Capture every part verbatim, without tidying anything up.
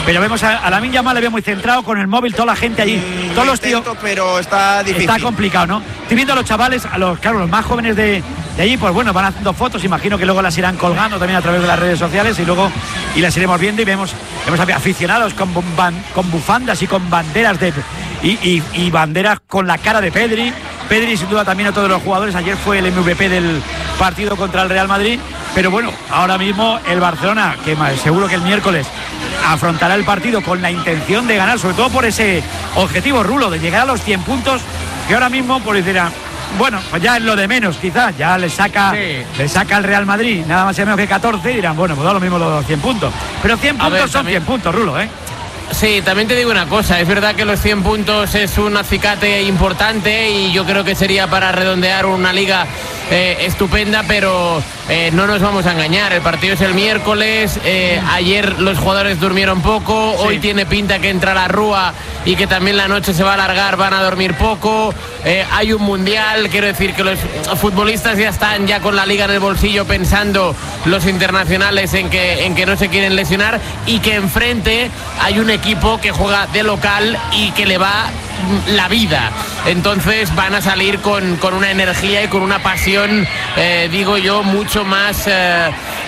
pero vemos a, a Lamine Yamal, le veo muy centrado con el móvil, toda la gente allí, mm, todos los tíos, pero está difícil, está complicado, ¿no? Estoy viendo a los chavales, a los, claro, los más jóvenes de, de allí, pues bueno, van haciendo fotos, imagino que luego las irán colgando también a través de las redes sociales y luego y las iremos viendo y vemos, vemos aficionados con, ban, con bufandas y con banderas de y, y, y banderas con la cara de Pedri. Pedri sin duda también a todos los jugadores. Ayer fue el M V P del partido contra el Real Madrid, pero bueno, ahora mismo el Barcelona, que seguro que el miércoles afrontará el partido con la intención de ganar, sobre todo por ese objetivo, Rulo, de llegar a los cien puntos, que ahora mismo pues dirán, bueno, pues ya es lo de menos, quizás, ya le saca, sí. le saca al Real Madrid nada más y menos que catorce y dirán, bueno, pues da lo mismo los cien puntos, pero cien puntos ver, son también... cien puntos, Rulo, ¿eh? Sí, también te digo una cosa, es verdad que los cien puntos es un acicate importante y yo creo que sería para redondear una liga eh, estupenda, pero eh, no nos vamos a engañar, el partido es el miércoles, eh, ayer los jugadores durmieron poco, sí. hoy tiene pinta que entra la Rúa y que también la noche se va a alargar, van a dormir poco, eh, hay un mundial, quiero decir que los futbolistas ya están ya con la liga en el bolsillo pensando los internacionales en que, en que no se quieren lesionar y que enfrente hay un equipo que juega de local y que le va la vida, entonces van a salir con, con una energía y con una pasión, eh, digo yo, mucho más eh,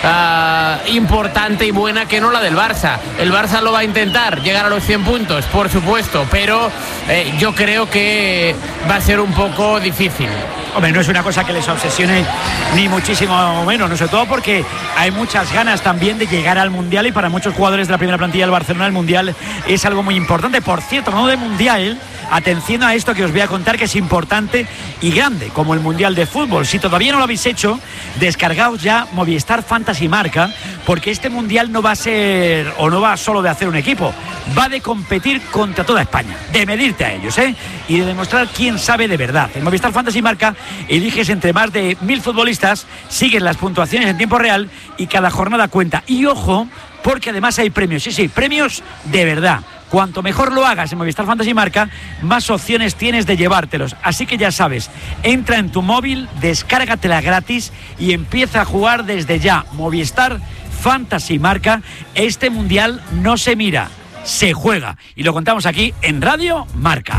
uh, importante y buena que no la del Barça. El Barça lo va a intentar llegar a los cien puntos, por supuesto, pero eh, yo creo que va a ser un poco difícil. Hombre, no es una cosa que les obsesione ni muchísimo menos, no, sobre todo porque hay muchas ganas también de llegar al Mundial y para muchos jugadores de la primera plantilla del Barcelona el Mundial es algo muy importante. Por cierto, no de Mundial, atención a esto que os voy a contar, que es importante y grande, como el Mundial de Fútbol. Si todavía no lo habéis hecho, descargaos ya Movistar Fantasy Marca, porque este Mundial no va a ser, o no va solo de hacer un equipo, va de competir contra toda España, de medirte a ellos, ¿eh? Y de demostrar quién sabe de verdad. En Movistar Fantasy Marca eliges entre más de mil futbolistas, sigues las puntuaciones en tiempo real y cada jornada cuenta. Y ojo, porque además hay premios, sí, sí, premios de verdad. Cuanto mejor lo hagas en Movistar Fantasy Marca, más opciones tienes de llevártelos. Así que ya sabes, entra en tu móvil, descárgatela gratis y empieza a jugar desde ya. Movistar Fantasy Marca. Este Mundial no se mira, se juega. Y lo contamos aquí en Radio Marca.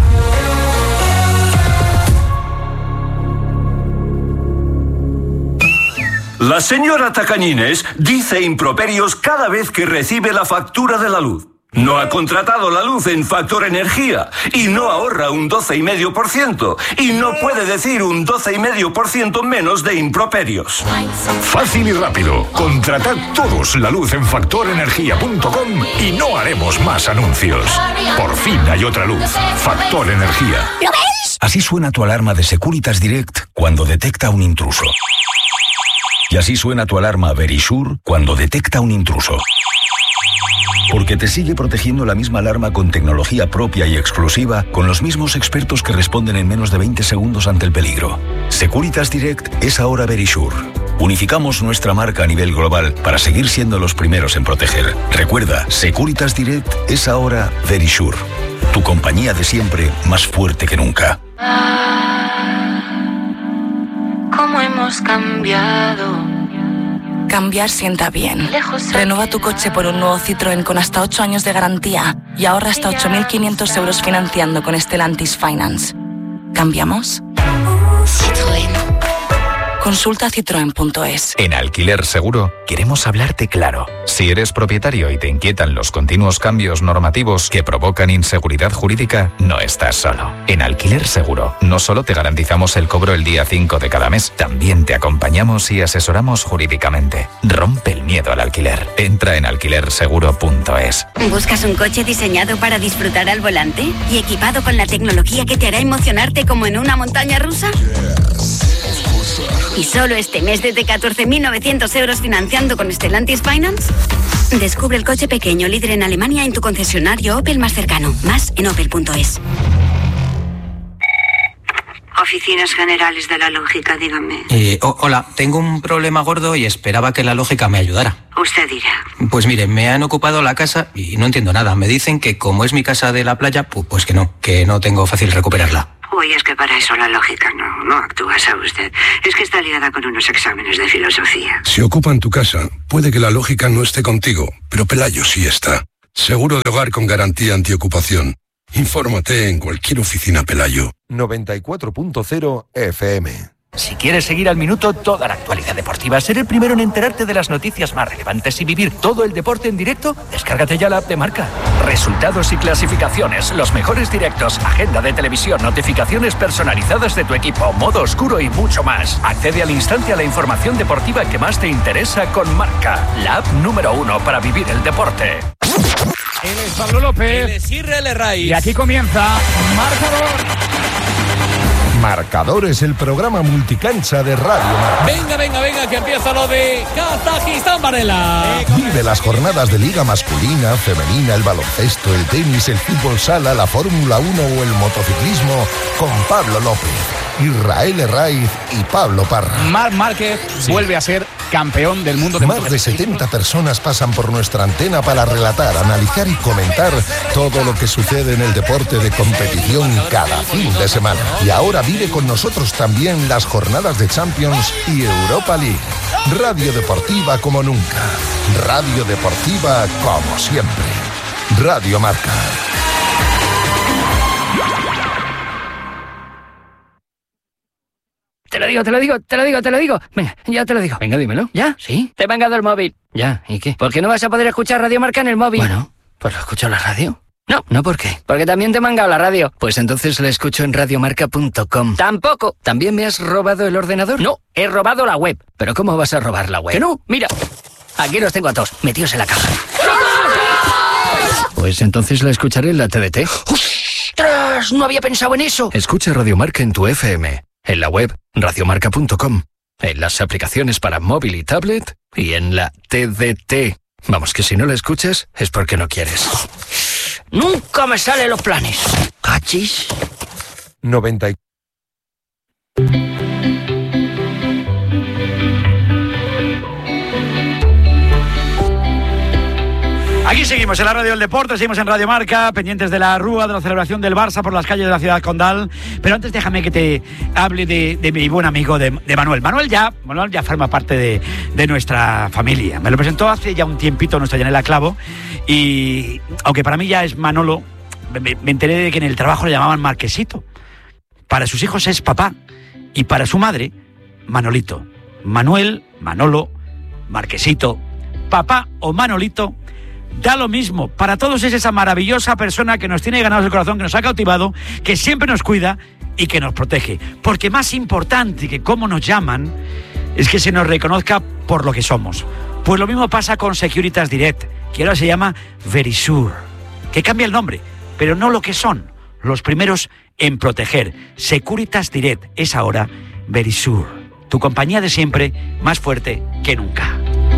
La señora Tacañines dice improperios cada vez que recibe la factura de la luz. No ha contratado la luz en Factor Energía y no ahorra un doce coma cinco por ciento y no puede decir un doce coma cinco por ciento menos de improperios. Fácil y rápido. Contratad todos la luz en factor energía punto com y no haremos más anuncios. Por fin hay otra luz. Factor Energía. ¿Lo ves? Así suena tu alarma de Securitas Direct cuando detecta un intruso. Y así suena tu alarma Verisure cuando detecta un intruso. Porque te sigue protegiendo la misma alarma con tecnología propia y exclusiva, con los mismos expertos que responden en menos de veinte segundos ante el peligro. Securitas Direct es ahora Verisure. Unificamos nuestra marca a nivel global para seguir siendo los primeros en proteger. Recuerda, Securitas Direct es ahora Verisure. Tu compañía de siempre, más fuerte que nunca. ¿Cómo hemos cambiado? Cambiar sienta bien. Renueva tu coche por un nuevo Citroën con hasta ocho años de garantía y ahorra hasta ocho mil quinientos euros financiando con Stellantis Finance. ¿Cambiamos? Citroën. Consulta citroen punto es. En Alquiler Seguro queremos hablarte claro. Si eres propietario y te inquietan los continuos cambios normativos que provocan inseguridad jurídica, no estás solo. En Alquiler Seguro no solo te garantizamos el cobro el día cinco de cada mes, también te acompañamos y asesoramos jurídicamente. Rompe el miedo al alquiler. Entra en alquiler seguro punto es. ¿Buscas un coche diseñado para disfrutar al volante y equipado con la tecnología que te hará emocionarte como en una montaña rusa? ¿Y solo este mes desde catorce mil novecientos euros financiando con Stellantis Finance? Descubre el coche pequeño líder en Alemania en tu concesionario Opel más cercano. Más en opel punto es. Oficinas Generales de la Lógica, dígame. Eh, oh, hola, tengo un problema gordo y esperaba que la Lógica me ayudara. Usted dirá. Pues mire, me han ocupado la casa y no entiendo nada. Me dicen que como es mi casa de la playa, pues que no, que no tengo fácil recuperarla. Uy, es que para eso la Lógica no, no actúa, ¿sabe usted? Es que está liada con unos exámenes de filosofía. Si ocupan tu casa, puede que la Lógica no esté contigo, pero Pelayo sí está. Seguro de hogar con garantía antiocupación. Infórmate en cualquier oficina Pelayo. noventa y cuatro punto cero F M. Si quieres seguir al minuto toda la actualidad deportiva, ser el primero en enterarte de las noticias más relevantes y vivir todo el deporte en directo, descárgate ya la app de Marca. Resultados y clasificaciones, los mejores directos, agenda de televisión, notificaciones personalizadas de tu equipo, modo oscuro y mucho más. Accede al instante a la información deportiva que más te interesa con Marca, la app número uno para vivir el deporte. Él es Pablo López. Él es Israel Raiz. Y aquí comienza Marcador. Marcador es el programa multicancha de Radio Marca. Venga, venga, venga, que empieza lo de Kazajistán, Varela. Vive las jornadas de Liga masculina, femenina, el baloncesto, el tenis, el fútbol sala, la Fórmula uno o el motociclismo con Pablo López, Israel Raiz y Pablo Parra. Marc Márquez sí. vuelve a ser campeón del mundo de Más de setenta personas pasan por nuestra antena para relatar, analizar y comentar todo lo que sucede en el deporte de competición cada fin de semana. Y ahora vive con nosotros también las jornadas de Champions y Europa League. Radio Deportiva como nunca. Radio Deportiva como siempre. Radio Marca. Te lo digo, te lo digo, te lo digo, te lo digo. Venga, ya te lo digo. Venga, dímelo. ¿Ya? ¿Sí? Te he mangado el móvil. Ya, ¿y qué? ¿Por qué no vas a poder escuchar Radio Marca en el móvil? Bueno, pues lo escucho en la radio. No. ¿No por qué? Porque también te he mangado la radio. Pues entonces la escucho en radiomarca punto com. Tampoco. ¿También me has robado el ordenador? No, he robado la web. ¿Pero cómo vas a robar la web? Que no, mira. Aquí los tengo a todos, metidos en la caja. Pues entonces la escucharé en la T D T. ¡Ostras! No había pensado en eso. Escucha Radio Marca en tu F M. En la web radiomarca punto com, en las aplicaciones para móvil y tablet y en la T D T. Vamos, que si no la escuchas es porque no quieres. Nunca me salen los planes. ¿Cachis? noventa y Aquí seguimos en la Radio del Deporte, seguimos en Radio Marca, pendientes de la rúa, de la celebración del Barça por las calles de la ciudad condal. Pero antes déjame que te hable de, de mi buen amigo, de, de Manuel. Manuel ya, Manuel ya forma parte de, de nuestra familia. Me lo presentó hace ya un tiempito nuestra Yanela Clavo. Y aunque para mí ya es Manolo, me, me enteré de que en el trabajo le llamaban Marquesito. Para sus hijos es papá y para su madre, Manolito. Manuel, Manolo, Marquesito, papá o Manolito, da lo mismo. Para todos es esa maravillosa persona que nos tiene ganados el corazón, que nos ha cautivado, que siempre nos cuida y que nos protege. Porque más importante que cómo nos llaman es que se nos reconozca por lo que somos. Pues lo mismo pasa con Securitas Direct, que ahora se llama Verisure, que cambia el nombre, pero no lo que son. Los primeros en proteger. Securitas Direct es ahora Verisure, tu compañía de siempre, más fuerte que nunca.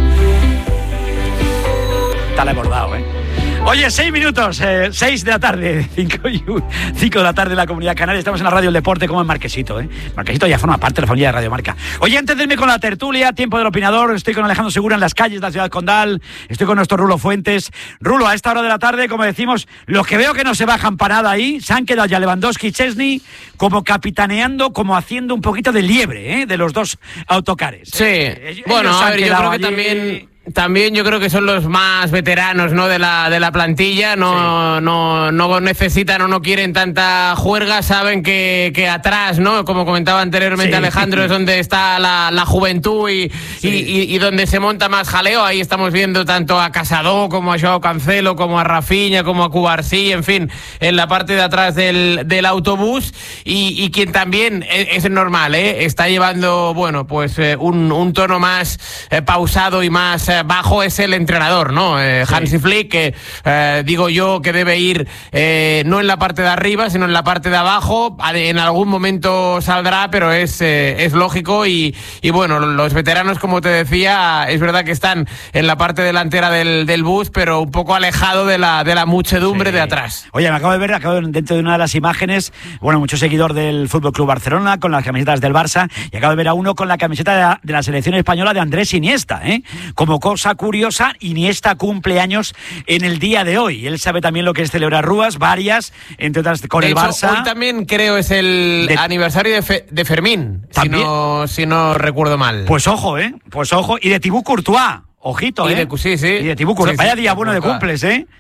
Tal abordado, ¿eh? Oye, seis minutos, eh, seis de la tarde, cinco, y un, cinco de la tarde en la Comunidad Canaria. Estamos en la Radio del Deporte como en Marquesito, ¿eh? Marquesito ya forma parte de la familia de Radio Marca. Oye, antes de irme con la tertulia, tiempo del opinador, estoy con Alejandro Segura en las calles de la ciudad condal, estoy con nuestro Rulo Fuentes. Rulo, a esta hora de la tarde, como decimos, los que veo que no se bajan para nada ahí, se han quedado ya Lewandowski y Chesney como capitaneando, como haciendo un poquito de liebre, ¿eh? De los dos autocares. Sí, ¿eh? bueno, Ellos a ver, yo creo que allí... también... También yo creo que son los más veteranos, ¿no?, de la de la plantilla, no, sí. no, no necesitan o no quieren tanta juerga, saben que, que atrás, ¿no?, como comentaba anteriormente sí. Alejandro, es donde está la, la juventud y, sí. y, y, y donde se monta más jaleo. Ahí estamos viendo tanto a Casado como a Joao Cancelo, como a Rafinha, como a Cubarsí, en fin, en la parte de atrás del, del autobús, y, y quien también es, es normal, ¿eh?, está llevando, bueno, pues eh, un, un tono más eh, pausado y más eh, bajo es el entrenador, ¿no? Eh, Hansi Flick, que eh, digo yo que debe ir eh, no en la parte de arriba, sino en la parte de abajo. En algún momento saldrá, pero es, eh, es lógico y, y bueno, los veteranos, como te decía, es verdad que están en la parte delantera del, del bus, pero un poco alejado de la, de la muchedumbre sí. de atrás. Oye, me acabo de ver, acabo de ver dentro de una de las imágenes, bueno, mucho seguidor del F C Barcelona con las camisetas del Barça, y acabo de ver a uno con la camiseta de la, de la selección española de Andrés Iniesta, ¿eh? Como cosa curiosa, Iniesta cumple años en el día de hoy. Él sabe también lo que es celebrar rúas, varias, entre otras con de el hecho, Barça. Hoy también creo es el de... aniversario de, Fe, de Fermín, si no, si no recuerdo mal. Pues ojo, ¿eh? Pues ojo. Y de Thibaut Courtois, ojito, y ¿eh? De, sí, sí. Y de Thibaut Courtois. Sí, Vaya sí, día bueno de cumples, ¿eh?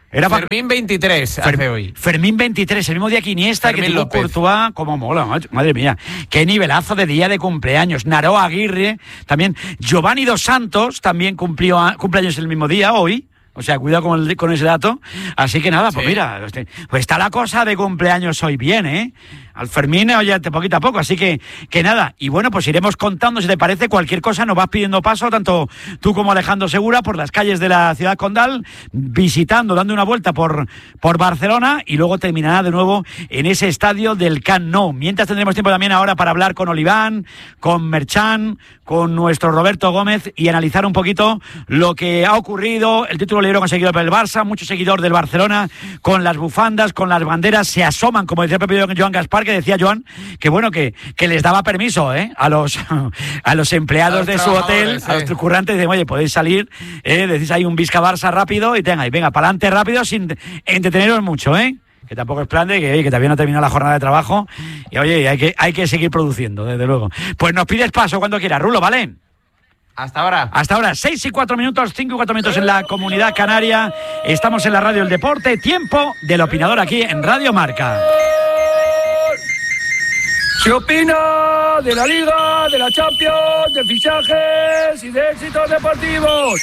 Era Fermín veintitrés hace Fer... hoy. Fermín veintitrés, el mismo día que Iniesta, Fermín que tuvo Courtois. Como mola, madre mía. Qué nivelazo de día de cumpleaños. Naroa Aguirre, también. Giovanni Dos Santos también cumplió cumpleaños el mismo día, hoy. O sea, cuidado con, el, con ese dato. Así que nada, pues sí. Mira, pues está la cosa de cumpleaños hoy bien, ¿eh? Al Fermín, oye, poquito a poco, así que, que nada. Y bueno, pues iremos contando, si te parece, cualquier cosa, nos vas pidiendo paso, tanto tú como Alejandro Segura, por las calles de la ciudad condal, visitando, dando una vuelta por, por Barcelona, y luego terminará de nuevo en ese estadio del Camp Nou. Mientras tendremos tiempo también ahora para hablar con Oliván, con Merchan, con nuestro Roberto Gómez, y analizar un poquito lo que ha ocurrido, el título libero conseguido por el Barça, mucho seguidor del Barcelona, con las bufandas, con las banderas, se asoman, como decía el propio Joan Gaspar, que decía Joan, que bueno, que, que les daba permiso, ¿eh? a los a los empleados de su hotel, sí. A los currantes, dicen, oye, podéis salir, ¿eh? Decís ahí un Vizca Barça rápido y tenga, y venga, para adelante rápido, sin entreteneros mucho, ¿eh? Que tampoco es plan de que, que todavía no termina la jornada de trabajo, y oye, hay que, hay que seguir produciendo, desde luego. Pues nos pides paso cuando quieras, Rulo, ¿vale? Hasta ahora. Hasta ahora, seis y cuatro minutos, cinco y cuatro minutos en la Comunidad Canaria. Estamos en la Radio El Deporte, tiempo del opinador aquí en Radio Marca. Se opina de la Liga, de la Champions, de fichajes y de éxitos deportivos.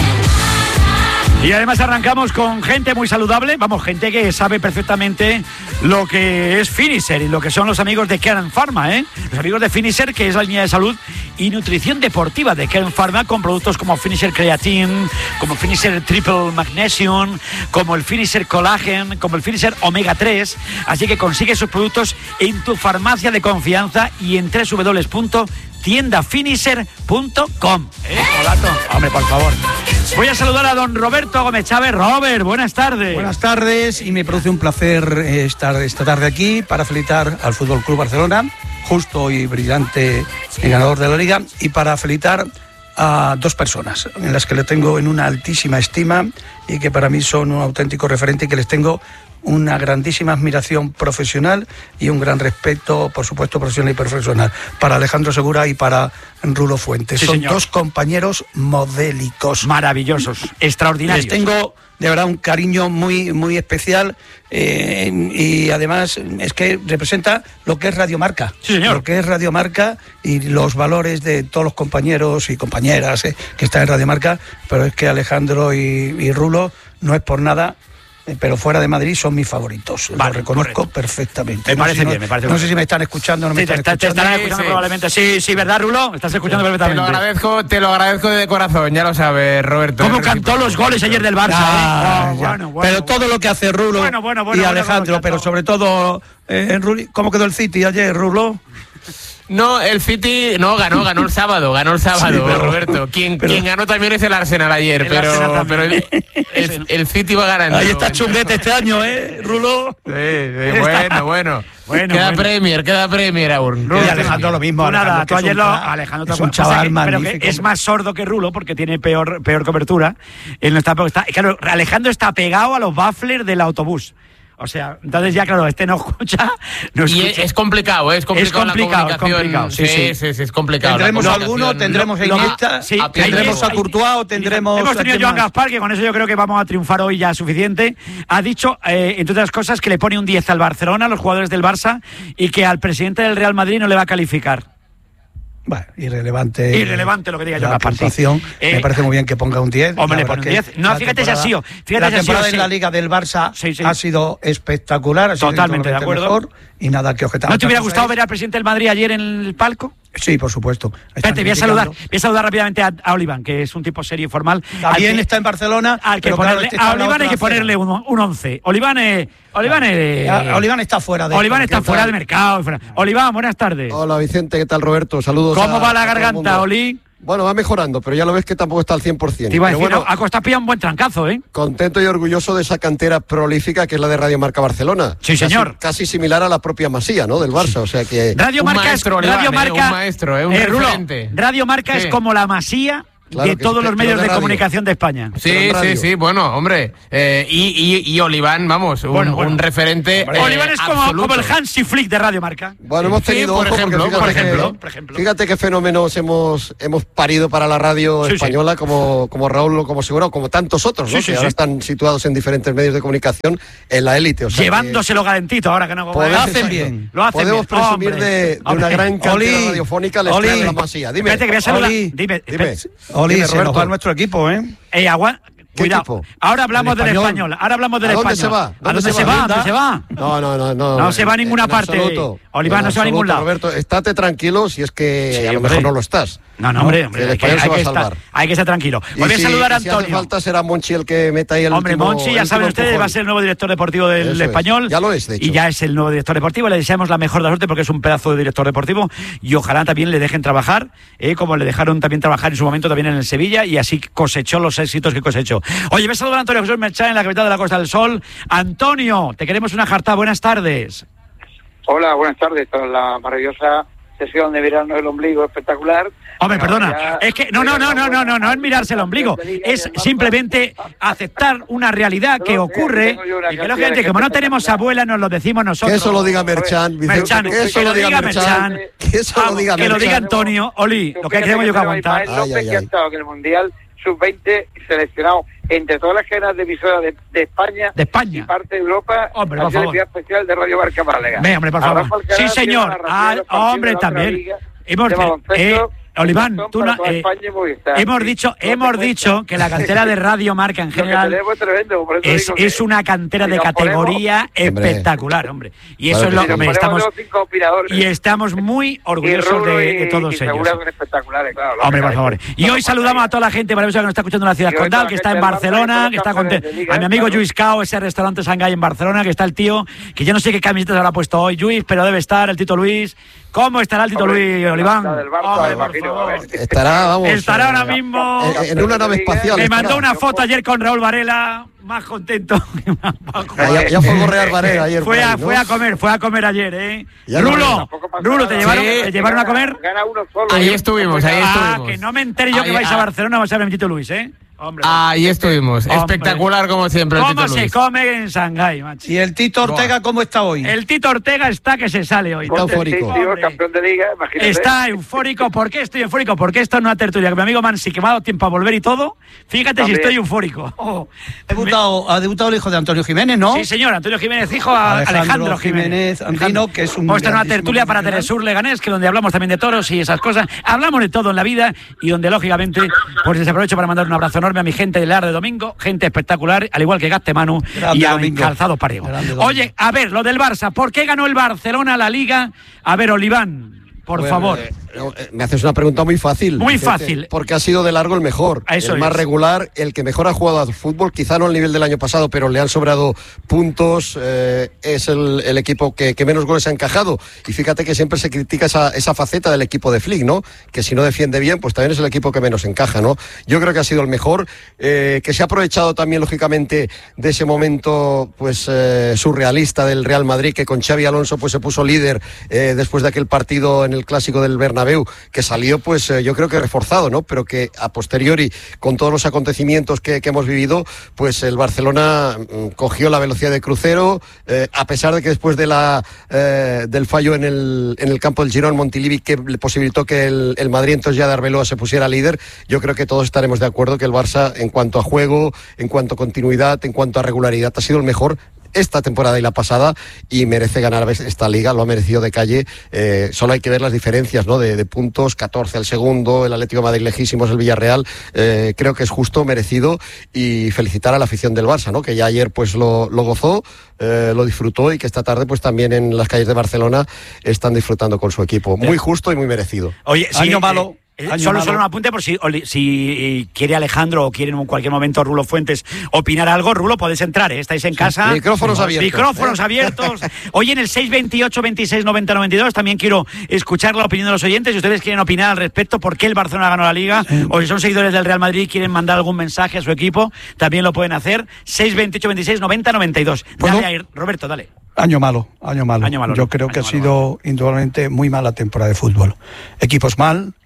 Y además arrancamos con gente muy saludable, vamos, gente que sabe perfectamente lo que es Finisher y lo que son los amigos de Kern Pharma, ¿eh? Los amigos de Finisher, que es la línea de salud y nutrición deportiva de Kern Pharma, con productos como Finisher Creatine, como Finisher Triple Magnesium, como el Finisher Collagen, como el Finisher Omega tres. Así que consigue sus productos en tu farmacia de confianza y en doble u doble u doble u punto tienda finisher punto com. ¿Eh? Olato. Hombre, por favor. Voy a saludar a don Roberto Gómez Chávez. Robert, buenas tardes. Buenas tardes, y me produce un placer estar esta tarde aquí para felicitar al Fútbol Club Barcelona, justo y brillante ganador de la Liga, y para felicitar a dos personas en las que le tengo en una altísima estima y que para mí son un auténtico referente y que les tengo una grandísima admiración profesional y un gran respeto, por supuesto, profesional y profesional, para Alejandro Segura y para Rulo Fuentes. Sí, son señor. Dos compañeros modélicos. Maravillosos, extraordinarios. Les tengo, de verdad, un cariño muy, muy especial, eh, y además es que representa lo que es Radio Marca. Sí, señor. Lo que es Radio Marca y los valores de todos los compañeros y compañeras eh, que están en Radio Marca, pero es que Alejandro y, y Rulo, no es por nada, pero fuera de Madrid son mis favoritos. Vale, lo reconozco correcto. perfectamente. Me no parece sé si bien, no, me parece No bien. sé si me están escuchando o no me sí, están te, escuchando. te estarán escuchando sí, probablemente. Sí, sí, ¿verdad, Rulo? Estás escuchando sí, perfectamente. Te lo agradezco, te lo agradezco de corazón, ya lo sabes, Roberto. ¿Cómo cantó los goles ayer del Barça? Ah, eh? oh, bueno, bueno, pero todo lo que hace Rulo bueno, bueno, bueno, y bueno, Alejandro, bueno, pero sobre todo, eh, Rulo, ¿cómo quedó el City ayer, Rulo? No, el City no ganó, ganó el sábado, ganó el sábado, sí, pero, Roberto. Quien, pero, quien ganó también es el Arsenal ayer, el pero, Arsenal pero el, el, el City va ganando. Ahí está chunguete este año, ¿eh, Rulo? Sí, sí, bueno, bueno. Bueno, queda bueno. Premier, queda Premier aún. Y Alejandro lo mismo. Nada, Alejandro, tú ayer un, lo, Alejandro es un chaval que, magnífico. Pero que es más sordo que Rulo porque tiene peor, peor cobertura. Él no está, está, claro, Alejandro está pegado a los bafflers del autobús. O sea, entonces ya, claro, este no escucha. No escucha. Y es complicado, es complicado, es complicado la es complicado. Sí, sí, sí, sí, es complicado. ¿Tendremos alguno? ¿Tendremos a Iniesta? Sí, ¿tendremos a Courtois o tendremos Hemos tenido a Joan Gaspar, que con eso yo creo que vamos a triunfar hoy ya suficiente. Ha dicho, eh, entre otras cosas, que le pone un diez al Barcelona, a los jugadores del Barça, y que al presidente del Real Madrid no le va a calificar. Bueno, irrelevante. Irrelevante lo que diga yo. La puntuación. Eh, me parece muy bien que ponga un diez. Hombre, le pone un diez. No, fíjate si ha sido. Fíjate la si temporada ha sido, en la Liga del Barça sí, sí. ha sido espectacular. Ha sido totalmente de acuerdo. Mejor, y nada que objetar. ¿No te hubiera gustado ver al presidente del Madrid ayer en el palco? Sí, por supuesto. Espérate, voy a saludar, voy a saludar rápidamente a, a Oliván, que es un tipo serio y formal. También que, está en Barcelona. Al que ponerle, claro, a Oliván hay que ponerle un, un once. Oliván, eh, Oliván, eh, Oliván está fuera de Oliván está fuera del mercado. Fuera. Oliván, buenas tardes. Hola Vicente, ¿qué tal Roberto? Saludos. ¿Cómo a, va la garganta, Oli? Bueno, va mejorando, pero ya lo ves que tampoco está al cien por ciento. Te iba a decir, bueno, a Costa pilla un buen trancazo, ¿eh? Contento y orgulloso de esa cantera prolífica que es la de Radio Marca Barcelona. Sí, señor. Casi, casi similar a la propia Masía, ¿no? Del Barça, o sea que... Radio Marca maestro, es... Radio Oliván, Marca, eh, un maestro, eh, un eh, Rulo, referente. Radio Marca sí. es como la Masía claro de todos los medios de, de comunicación de España. Sí, sí, sí, bueno, hombre. Eh, y, y, y Oliván, vamos, un, bueno, bueno. un referente. Eh, Oliván es como, como el Hansi Flick de Radio Marca. Bueno, hemos tenido, sí, por, ojo, ejemplo, fíjate por, que, ejemplo, por ejemplo. Fíjate qué fenómenos hemos, hemos parido para la radio sí, española, sí. Como, como Raúl, como Segura, como tantos otros, ¿no? Sí, sí, que sí. ahora están situados en diferentes medios de comunicación en la élite. O sea, llevándoselo calentito, ahora que no. Lo hacen bien. Lo hacen Podemos bien. presumir de, de una gran cantera Oli, radiofónica la Oli, de la Masía. Dime. Espérate que voy a saludar. Oli, dime, dime. Oli, dime, se nos va nuestro equipo, ¿eh? Eh, agua. Cuidado. Equipo? Ahora hablamos del español. español. Ahora hablamos del ¿A dónde español. Se va? ¿Dónde ¿A dónde se, se va? va? ¿Dónde se va? No, no, no, no. No se va a ninguna en parte. Absoluto. Oliván no se va a ningún lado. Roberto, estate tranquilo si es que sí, a lo hombre. mejor no lo estás. No, no, hombre, hombre el hay, que, español hay, se va que a salvar. estar, hay que estar tranquilo. Y Voy a si, saludar a si Antonio. hace falta será Monchi el que meta ahí el Hombre, último, Monchi, ya saben ustedes, va a ser el nuevo director deportivo del Eso español. Es. Ya lo es, de hecho. Y ya es el nuevo director deportivo. Le deseamos la mejor de la suerte porque es un pedazo de director deportivo. Y ojalá también le dejen trabajar, eh, como le dejaron también trabajar en su momento también en el Sevilla. Y así cosechó los éxitos que cosechó. Oye, voy a saludar a Antonio Jesús Merchán en la capital de la Costa del Sol. Antonio, te queremos una jarta. Buenas tardes. Hola, buenas tardes. Tras la maravillosa sesión de verano del ombligo espectacular. Hombre, perdona, es que no, no, no, no, no, no, no es mirarse el ombligo, es simplemente aceptar una realidad que ocurre y que lógicamente como no tenemos abuela nos lo decimos nosotros. Que eso lo diga Merchán, Merchán, que eso lo diga Merchán, que eso lo diga que lo diga Antonio, Oli, lo que tenemos yo que aguantar. López que ha estado en el Mundial sub veinte seleccionado entre todas las cadenas de emisoras de, de España, de España y parte de Europa, hombre, ha por sido favor. el día especial de Radio Marca Málaga. Ve, hombre, por favor. Sí, señor. Ah, hombre, también. Hemos, eh, Oliván, tú no, eh, hemos dicho, hemos dicho que la cantera de Radio Marca en general es, es una cantera de categoría espectacular, hombre. Y eso es lo que estamos y estamos muy orgullosos de, de todos ellos. Hombre, por favor. Y hoy saludamos a toda la gente maravillosa que nos está escuchando en la ciudad condal, que está en Barcelona, que está contento. A mi amigo Lluís Cao, ese restaurante Shanghái en Barcelona, que está el tío, que yo no sé qué camisetas habrá puesto hoy Lluís, pero debe estar el Tito Luis. ¿Cómo estará el Tito Luis, Oliván? Estará, vamos. Estará ahora mismo. En, en una nave espacial. Me mandó una foto ayer con Raúl Varela, más contento. ya, ya fue a correr Varela ayer. Fue a, ahí, ¿no? fue a comer, fue a comer ayer, ¿eh? Ya Rulo, Rulo, ¿te llevaron, sí. ¿te llevaron a comer? Ahí estuvimos, ahí estuvimos. Ah, que no me entere yo ahí, que vais ah. a Barcelona, vas a ver a Tito Luis, ¿eh? Hombre, ahí estuvimos, hombre. Espectacular como siempre el ¿Cómo Tito se Luis. come en Shanghái, macho? ¿Y el Tito Ortega cómo está hoy? El Tito Ortega está que se sale hoy. Está eufórico. Campeón de liga, imagínate. Está eufórico. ¿Por qué estoy eufórico? Porque esto es una tertulia. Que mi amigo Mansi, que me ha dado tiempo a volver y todo. Fíjate También. si estoy eufórico. Oh. Ha, debutado, ha debutado el hijo de Antonio Jiménez, ¿no? Sí, señor. Antonio Jiménez, hijo a Alejandro, Alejandro Jiménez. Jiménez Andino, que es un... Esta es una tertulia para Telesur Leganés, que donde hablamos también de toros y esas cosas. Hablamos de todo en la vida y donde, lógicamente, pues les aprovecho para mandar un abrazo enorme a mi gente del Ar de Domingo. Gente espectacular, al igual que Gastemanu Grande y a Domingo. Calzados Pariego. Oye, a ver, lo del Barça. ¿Por qué ganó el Barcelona la Liga? A ver, Oliván, por bueno, favor. Eh, eh, me haces una pregunta muy fácil. Muy Vicente, fácil. Porque ha sido de largo el mejor, Eso el más es. regular, el que mejor ha jugado al fútbol, quizá no al nivel del año pasado, pero le han sobrado puntos, eh, es el, el equipo que, que menos goles ha encajado. Y fíjate que siempre se critica esa, esa faceta del equipo de Flick, ¿no? Que si no defiende bien, pues también es el equipo que menos encaja, ¿no? Yo creo que ha sido el mejor, eh, que se ha aprovechado también, lógicamente, de ese momento pues eh, surrealista del Real Madrid, que con Xavi Alonso pues se puso líder eh, después de aquel partido en el Clásico del Bernabéu, que salió pues eh, yo creo que reforzado, ¿no? Pero que a posteriori, con todos los acontecimientos que, que hemos vivido, pues el Barcelona mm, cogió la velocidad de crucero, eh, a pesar de que después de la eh, del fallo en el, en el campo del Girón Montilivi, que le posibilitó que el, el Madrid entonces ya de Arbeloa se pusiera líder, yo creo que todos estaremos de acuerdo que el Barça, en cuanto a juego, en cuanto a continuidad, en cuanto a regularidad, ha sido el mejor esta temporada y la pasada, y merece ganar esta liga, lo ha merecido de calle. Eh, solo hay que ver las diferencias, ¿no? de, de puntos, catorce al segundo, el Atlético de Madrid lejísimos, el Villarreal. Eh, creo que es justo, merecido, y felicitar a la afición del Barça, ¿no? Que ya ayer pues lo, lo gozó, eh, lo disfrutó, y que esta tarde pues también en las calles de Barcelona están disfrutando con su equipo. Muy justo y muy merecido. Oye, sí, año eh, malo. Eh, solo, solo un apunte por si, si quiere Alejandro o quiere en cualquier momento Rulo Fuentes opinar algo. Rulo, podéis entrar, ¿eh? Estáis en casa. Sí, micrófonos abiertos. Micrófonos ¿eh? abiertos. Hoy en el seis veintiocho, veintiséis, noventa, noventa y dos también quiero escuchar la opinión de los oyentes. Si ustedes quieren opinar al respecto, por qué el Barcelona ganó la Liga, sí. o si son seguidores del Real Madrid y quieren mandar algún mensaje a su equipo, también lo pueden hacer. seis veintiocho, veintiséis, noventa, noventa y dos. Dale ahí, Roberto, dale. Año malo, año malo. Año malo Yo ¿no? creo año que ha malo, sido malo. indudablemente muy mala temporada de fútbol. Equipos mal,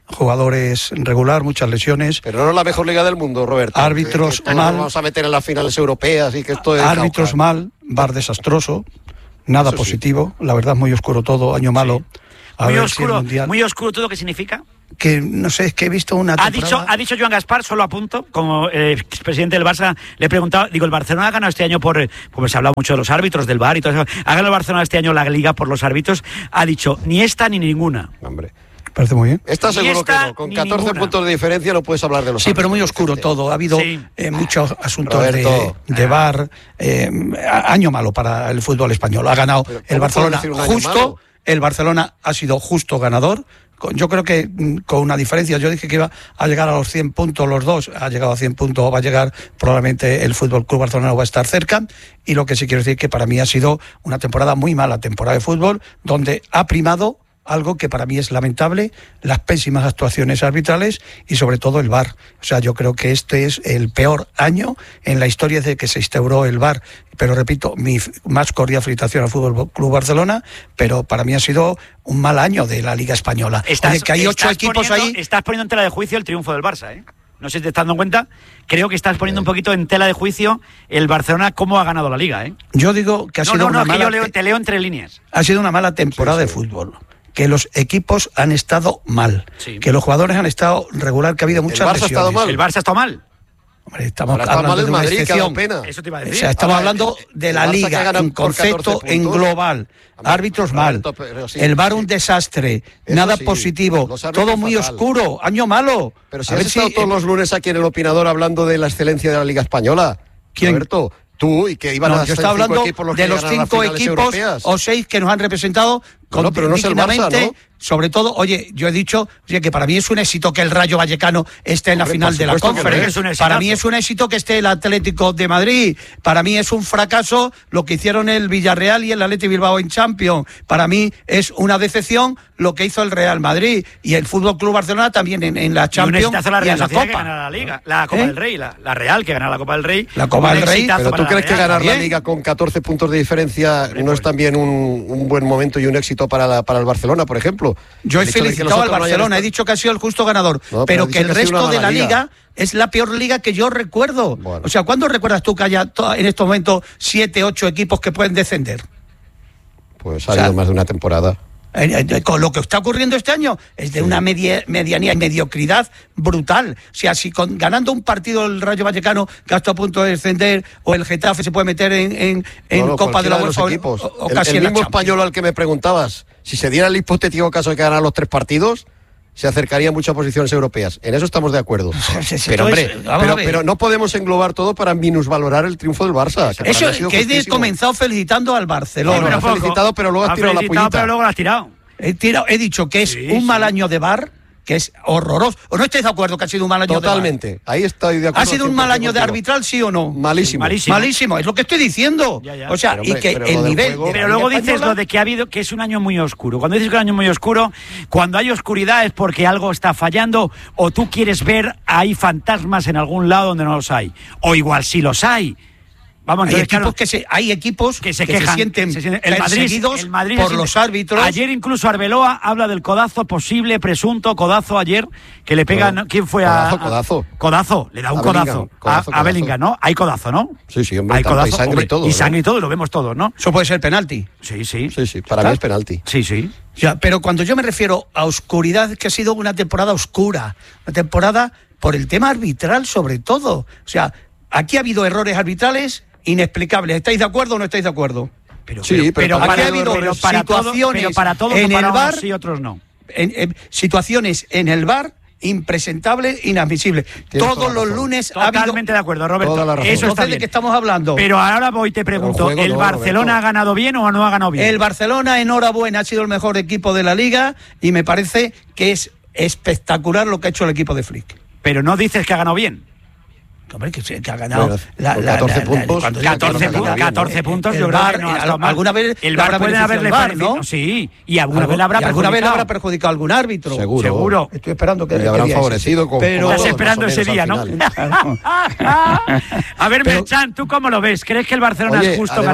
jugadores regular, muchas lesiones. Pero no es la mejor liga del mundo, Roberto. Árbitros que, que mal. Nos vamos a meter en las finales europeas y que esto es... Árbitros cauca. mal, V A R desastroso, nada Eso positivo, sí. La verdad es muy oscuro todo, año malo. A Muy ver oscuro, si el muy oscuro todo, ¿qué significa? Que no sé, es que he visto una Ha temporada... dicho, ha dicho Joan Gaspar, solo a punto, como eh, expresidente del Barça, le he preguntado, digo, el Barcelona ha ganado este año por, como se ha hablado mucho de los árbitros, del V A R y todo eso, ha ganado el Barcelona este año la Liga por los árbitros, ha dicho, ni esta ni ninguna. Hombre. Parece muy bien. Está seguro esta, que no. Con catorce ninguna. puntos de diferencia no puedes hablar de los Sí, pero muy árbitros, oscuro este. todo. Ha habido Sí. eh, muchos asuntos Roberto. de, de V A R. Eh, año malo para el fútbol español. Ha ganado Pero, el ¿cómo Barcelona puedes decir un año justo. malo? El Barcelona ha sido justo ganador. Con- Yo creo que mm, con una diferencia. Yo dije que iba a llegar a los cien puntos los dos. Ha llegado a cien puntos, va a llegar. Probablemente el Fútbol Club Barcelona va a estar cerca. Y lo que sí quiero decir que para mí ha sido una temporada muy mala, temporada de fútbol, donde ha primado algo que para mí es lamentable, las pésimas actuaciones arbitrales y sobre todo el V A R. O sea, yo creo que este es el peor año en la historia desde que se instauró el V A R. Pero repito, mi f- más cordial felicitación al Fútbol Club Barcelona, pero para mí ha sido un mal año de la Liga Española. Oye, que hay ocho estás equipos poniendo, ahí. Estás poniendo en tela de juicio el triunfo del Barça, ¿eh? No sé si te estás dando cuenta. Creo que estás poniendo un poquito en tela de juicio el Barcelona cómo ha ganado la Liga, ¿eh? Yo digo que ha no, sido no, una no, que mala yo leo, te leo entre líneas. ha sido una mala temporada de fútbol. Que los equipos han estado mal, Sí. que los jugadores han estado regular, que ha habido muchas Barça ha lesiones. estado mal. El Barça está mal. Hombre, estamos Ahora está hablando mal el de una Madrid, que ha dado excepción. pena. Eso te iba a O decir. sea, estamos Ahora, hablando el- de el la Barça que Liga gana en por catorce concepto, en puntos. global. Árbitros mal. Roberto, pero sí, el V A R sí. un desastre. Eso Nada sí, positivo. los árbitros Todo muy fatal. oscuro. Año malo. Pero si A has ver estado si- todos los lunes aquí en el Opinador hablando de la excelencia de la Liga Española. ¿Quién? Roberto, tú, y que iban No, a yo ser estaba cinco hablando equipos los de que los ganan las cinco finales equipos europeas. o seis que nos han representado con Bueno, pero no es el Barça, dignamente. ¿no? Sobre todo, oye, yo he dicho oye, que para mí es un éxito que el Rayo Vallecano esté en la Hombre, final por de la supuesto que lo Conference. es un exitazo. Para mí es un éxito que esté el Atlético de Madrid. Para mí es un fracaso lo que hicieron el Villarreal y el Athletic Bilbao en Champions. Para mí es una decepción lo que hizo el Real Madrid y el Fútbol Club Barcelona también en, en la Y un Champions exitazo la y Real en la Sociedad que Copa. gana la Liga, la Copa ¿Eh? del Rey, la, la Real que gana la Copa del Rey. La Copa Un del Rey, exitazo Pero para tú la crees que Real. ganar la bien. Liga con catorce puntos de diferencia no es también un, un buen momento y un éxito para, la- para el Barcelona, por ejemplo. Yo he El hecho de que felicitado al los otros no hayan Barcelona, he estado- dicho que ha sido el justo ganador, No, pero pero ha que dicho el que ha sido resto una de la mala liga. liga. es la peor liga que yo recuerdo. Bueno. O sea, ¿cuándo recuerdas tú que haya to- en estos momentos siete, ocho equipos que pueden descender? Pues ha O sea, habido más de una temporada. Eh, eh, Con lo que está ocurriendo este año es de una media- medianía y mediocridad brutal. O sea, si con, ganando un partido el Rayo Vallecano que está a punto de descender o el Getafe se puede meter en, en, en No, no, Copa de la cualquiera los UEFA o- equipos. o, o El- casi el en la mismo Champions. español al que me preguntabas, si se diera el hipotético caso de que ganara los tres partidos, se acercaría mucho a posiciones europeas. En eso estamos de acuerdo. Sí, sí, Pero hombre, entonces, vamos a pero, ver. pero no podemos englobar todo para minusvalorar el triunfo del Barça. Que para Eso mí ha sido que he justísimo. comenzado felicitando al Barcelona. Bueno, Pero has felicitado, pero luego has Ha tirado la felicitado, pullita. pero luego la has tirado. He, tirado- he dicho que es Sí, un sí. mal año de V A R, que es horroroso. ¿O no estáis de acuerdo que ha sido un mal año de V A R? Totalmente. Ahí estoy de acuerdo. ¿Ha sido un mal año de contigo. arbitral, sí o no? Malísimo. Malísimo. Malísimo, es lo que estoy diciendo. Ya, ya. O sea, Pero, y hombre, que pero el lo del nivel. juego- de la Pero luego Liga dices Española- lo de que ha habido, que es un año muy oscuro. Cuando dices que es un año muy oscuro, cuando hay oscuridad es porque algo está fallando o tú quieres ver hay fantasmas en algún lado donde no los hay. O igual sí los hay. Vamos, Hay entonces, equipos, claro, que se, hay equipos que se quejan, sienten, se sienten- el Madrid, perseguidos el Madrid por se los siente- árbitros. Ayer incluso Arbeloa habla del codazo posible, presunto codazo ayer que le pegan. Bueno, ¿Quién fue a codazo, codazo. Codazo, le da un A codazo, Bellingham, a- codazo, a, codazo. Bellingham, ¿no? Hay codazo, ¿no? Sí, sí, hombre, Hay tanto, codazo, y sangre hombre, y todo. y ¿no? sangre y todo, y lo vemos todos, ¿no? Eso puede ser penalti. Sí, sí. Sí, sí, para ¿Está? mí es penalti. Sí, sí. O sea, pero cuando yo me refiero a oscuridad, que ha sido una temporada oscura, una temporada por el tema arbitral sobre todo. O sea, aquí ha habido errores arbitrales inexplicables. ¿Estáis de acuerdo o no estáis de acuerdo? Pero, Sí, pero Aquí para- ha habido pero para todo- situaciones pero para todos en o para el unos V A R, sí, otros no. en- en- situaciones en el V A R impresentables, inadmisibles. Tienes Todos toda la los razón. lunes ha habido... Totalmente de acuerdo, Roberto. Toda la razón. Eso está Entonces, ¿de bien. qué estamos hablando? Pero ahora voy y te pregunto, Pero el ¿el juego no, Barcelona Roberto. ha ganado bien o no ha ganado bien? El Barcelona, enhorabuena, ha sido el mejor equipo de la Liga y me parece que es espectacular lo que ha hecho el equipo de Flick. Pero no dices que ha ganado bien. Hombre, que, se- que ha ganado Bueno, con catorce puntos. cuando digo catorce, que ha ganado puntos, bien, catorce eh, puntos, el yo creo V A R, que no ha eh, estado mal. alguna vez el le V A R habrá puede beneficiado haberle el V A R, parecido- ¿no? Sí, y alguna vez le habrá y alguna vez le perjudicado. habrá perjudicado algún árbitro. Seguro. Seguro. Estoy esperando que Le habrán que diga favorecido eso. con- Pero con Estás todos, esperando más o ese menos, día, al ¿no? final. A ver, Pero- Merchan, ¿tú cómo lo ves? ¿Crees que el Barcelona Oye, es justo además- ganador?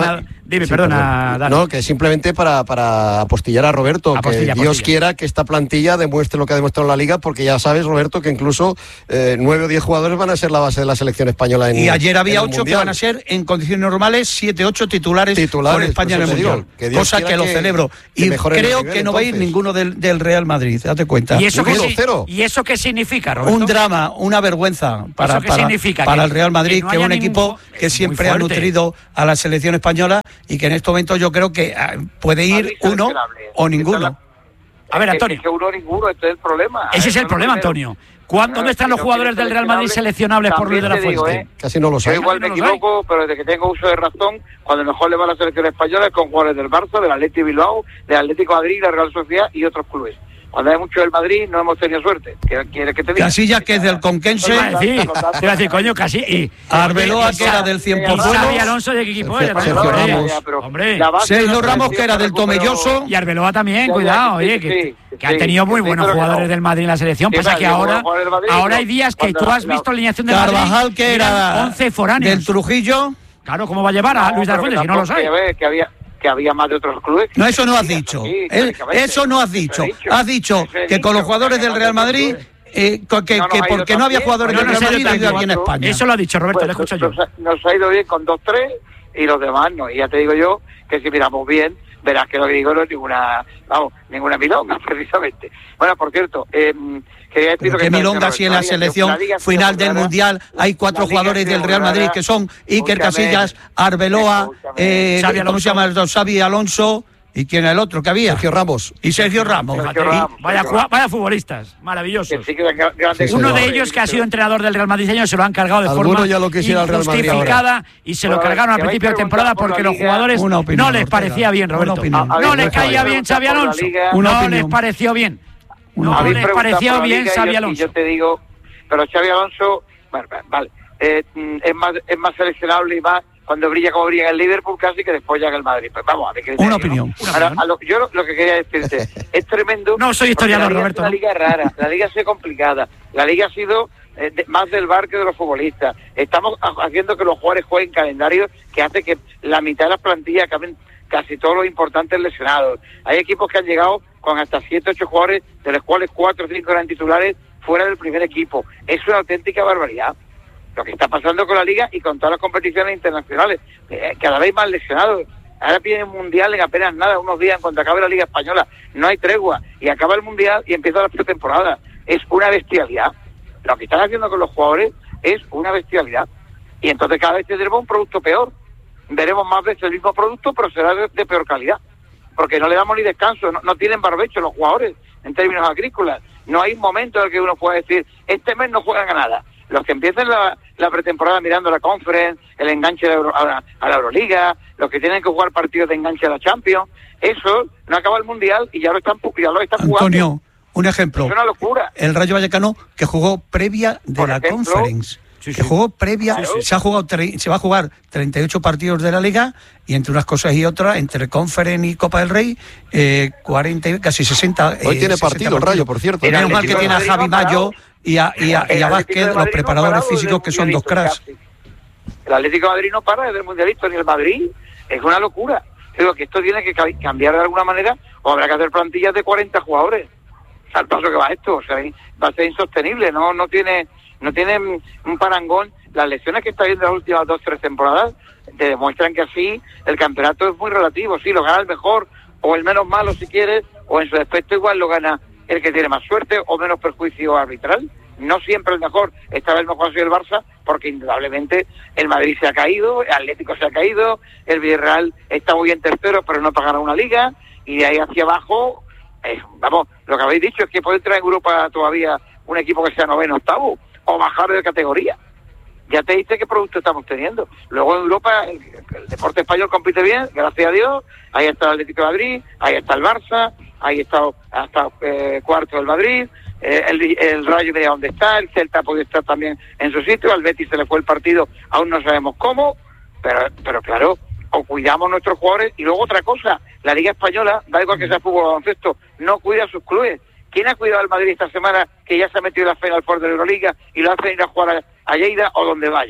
Dime, Sí, perdona, Dani. No, que simplemente para, para apostillar a Roberto, Apostilla, que Dios apostilla. quiera que esta plantilla demuestre lo que ha demostrado en la Liga, porque ya sabes, Roberto, que incluso eh, nueve o diez jugadores van a ser la base de la selección española en Y ayer había en el ocho que Mundial. van a ser, en condiciones normales, siete, ocho titulares, Titulares, con España en por el eso te Mundial. digo, que Dios Cosa quiera que lo que- celebro. que Y mejore el creo nivel, que no va a ir entonces. ninguno del, del Real Madrid, date cuenta. ¿Y eso, qué, Ninguno, si- cero. ¿Y eso qué significa, Roberto? Un drama, una vergüenza para, qué para, significa? para Que- el Real Madrid, que no que es haya un ningún- equipo es que muy siempre ha fuerte. nutrido a la selección española y que en este momento yo creo que ah, puede ir Madrid uno seleccionable. o Esa es ninguno. la- A ver, Es Antonio. que uno ninguno, este es el problema. Ese es Eso el lo problema, primero. Antonio. ¿Cuándo, ¿Dónde están los Pero jugadores que del Real Madrid seleccionables por Luis de la también te digo, Fuente? ¿eh? Casi no lo Yo sabe. igual me No los hay. equivoco, pero desde que tengo uso de razón, cuando mejor le va a la selección española es con jugadores del Barça, del Atlético Bilbao, del Atlético de Madrid, la Real Sociedad y otros clubes. Cuando hay mucho del Madrid no hemos tenido suerte. ¿Qué quieres que te diga? Casillas, que es del Conquense, Te iba a decir, te iba a decir, coño, casi. Y, Arbeloa, y que era del cien y por Xavi buenos. Alonso, ¿de qué equipo era? Sergio Hombre, Ramos. Hombre. La base de Sergio la Ramos, selección que era del recuperó- Tomelloso. Y Arbeloa también, Ya, cuidado, ya, oye, sí, que, sí, que han sí, tenido muy sí, buenos pero que jugadores no. del Madrid en la selección. Sí, Pasa pero que que ahora, jugadores del Madrid, ahora no. hay días que Cuando tú la- has visto la- la alineación del Madrid. Carvajal, que y eran era once foráneos. del Trujillo. Claro, ¿cómo va a llevar a No, Luis de la pero Fuente que si no lo tampoco, sabe? que ver, que había que había más de otros clubes. No, eso no has Sí, dicho. sí, Eh, teóricamente. Eso no has dicho. Eso he dicho. Has dicho Eso he que con los dicho, jugadores que del más Real de otros Madrid, clubes. eh, co- que, No nos que ha ido porque tan no había bien, jugadores no del nos Real ha ido Madrid, tan ha ido aquí en bien. España. Eso lo ha dicho Roberto, Pues le escucho yo. nos, ha- nos ha ido bien con dos tres y los demás no. Y ya te digo yo que si miramos bien, verás que lo que digo no es ninguna, vamos, ninguna milonga, precisamente. Bueno, por cierto, eh, quería decir Pero lo que qué está milonga diciendo si en la Roberto. selección La Liga ha sido final muy del rara. Mundial hay cuatro La Liga jugadores ha sido del Real muy Madrid rara. que son Iker Escúchame. Casillas, Arbeloa, eh, Xavi ¿cómo Alonso. se llama? el dos? Xavi Alonso. ¿Y quién era el otro que había? Sergio Ramos. Y Sergio Ramos. Sergio Y- Ramos. Vaya, jugua- vaya futbolistas, maravillosos. Que sí que eran grandes Sí, sí, Uno sí. de ellos que ha sido entrenador del Real Madrid este año se lo han cargado de Alguno forma ya lo quisiera el Real Madrid injustificada y se lo Bueno, cargaron al que vais principio de temporada preguntando por porque la los Liga. jugadores Una opinión, no les Ortega. parecía bien, Una Roberto. opinión. No Habéis les caía preguntado bien por Xavi la Alonso. Liga. Una No les opinión. pareció bien. No Habéis les preguntado pareció por la bien Liga y Xavi yo- y Alonso. yo te digo, pero Xavi Alonso, bueno, vale, eh, mm, es más es más seleccionable y más cuando brilla como brilla en el Liverpool casi que después ya en el Madrid. Pues vamos, a mi criterio, Una ¿no? opinión. Ahora, a lo, yo lo, lo que quería decirte es tremendo. No soy porque historiador, la liga Roberto, es una ¿no? liga rara, la liga ha sido complicada, la liga ha sido eh, de- más del bar que de los futbolistas. Estamos ha- haciendo que los jugadores jueguen calendarios que hace que la mitad de las plantillas acaben casi todos los importantes lesionados. Hay equipos que han llegado con hasta siete, ocho jugadores, de los cuales cuatro o cinco eran titulares fuera del primer equipo. Es una auténtica barbaridad lo que está pasando con la liga y con todas las competiciones internacionales, eh, cada vez más lesionados. Ahora viene el Mundial en apenas nada, unos días en cuanto acabe la Liga Española, no hay tregua, y acaba el Mundial y empieza la pretemporada. Es una bestialidad. Lo que están haciendo con los jugadores es una bestialidad. Y entonces cada vez tendremos un producto peor. Veremos más veces el mismo producto, pero será de, de peor calidad. Porque no le damos ni descanso, no, no tienen barbecho los jugadores en términos agrícolas. No hay un momento en el que uno pueda decir, este mes no juegan a nada. Los que empiecen la, la pretemporada mirando la Conference, el enganche de Euro- a, la, a la Euroliga, los que tienen que jugar partidos de enganche a la Champions, eso no acaba el Mundial y ya lo están, pu- ya lo están jugando. Antonio, un ejemplo. Es una locura. El Rayo Vallecano que jugó previa de Por la ejemplo, Conference. Sí, que sí. jugó previa, Claro. se ha jugado tre- se va a jugar treinta y ocho partidos de la Liga y entre unas cosas y otras, entre Conference y Copa del Rey, eh, cuarenta, y- casi sesenta. Hoy eh, tiene sesenta partido el Rayo, por cierto. Y menos El mal que Atlético tiene a de Javi Madrid no ha Mayo parado. y a, y a, y El a Atlético Vázquez, de los Madrid no ha preparadores parado físicos desde que el son dos Mundialito cracks. casi. El Atlético de Madrid no para desde el Mundialito ni el Madrid. Es una locura. Digo que esto tiene que ca- cambiar de alguna manera o habrá que hacer plantillas de cuarenta jugadores. Al paso que va esto, o sea, va a ser insostenible. No no tiene no tiene un parangón. Las lesiones que está viendo las últimas dos tres temporadas te demuestran que así el campeonato es muy relativo. Sí, lo gana el mejor o el menos malo si quieres, o en su defecto igual lo gana el que tiene más suerte o menos perjuicio arbitral. No siempre el mejor. Esta vez el mejor ha sido el Barça, porque indudablemente el Madrid se ha caído, el Atlético se ha caído, el Villarreal está muy bien tercero, pero no para ganar una liga, y de ahí hacia abajo, eh, vamos, lo que habéis dicho es que puede entrar en Europa todavía un equipo que sea noveno, octavo, o bajar de categoría. Ya te dice qué producto estamos teniendo. Luego en Europa el, el deporte español compite bien, gracias a Dios. Ahí está el Atlético de Madrid, ahí está el Barça, ahí está hasta eh, cuarto el Madrid, eh, el, el Rayo mira dónde está, el Celta puede estar también en su sitio, al Betis se le fue el partido, aún no sabemos cómo, pero pero claro, o cuidamos nuestros jugadores. Y luego otra cosa, la Liga Española, da igual que sea fútbol o baloncesto, no cuida a sus clubes. ¿Quién ha cuidado al Madrid esta semana que ya se ha metido en la Final Four de la Euroliga y lo hacen ir a jugar a, a Lleida o donde vaya?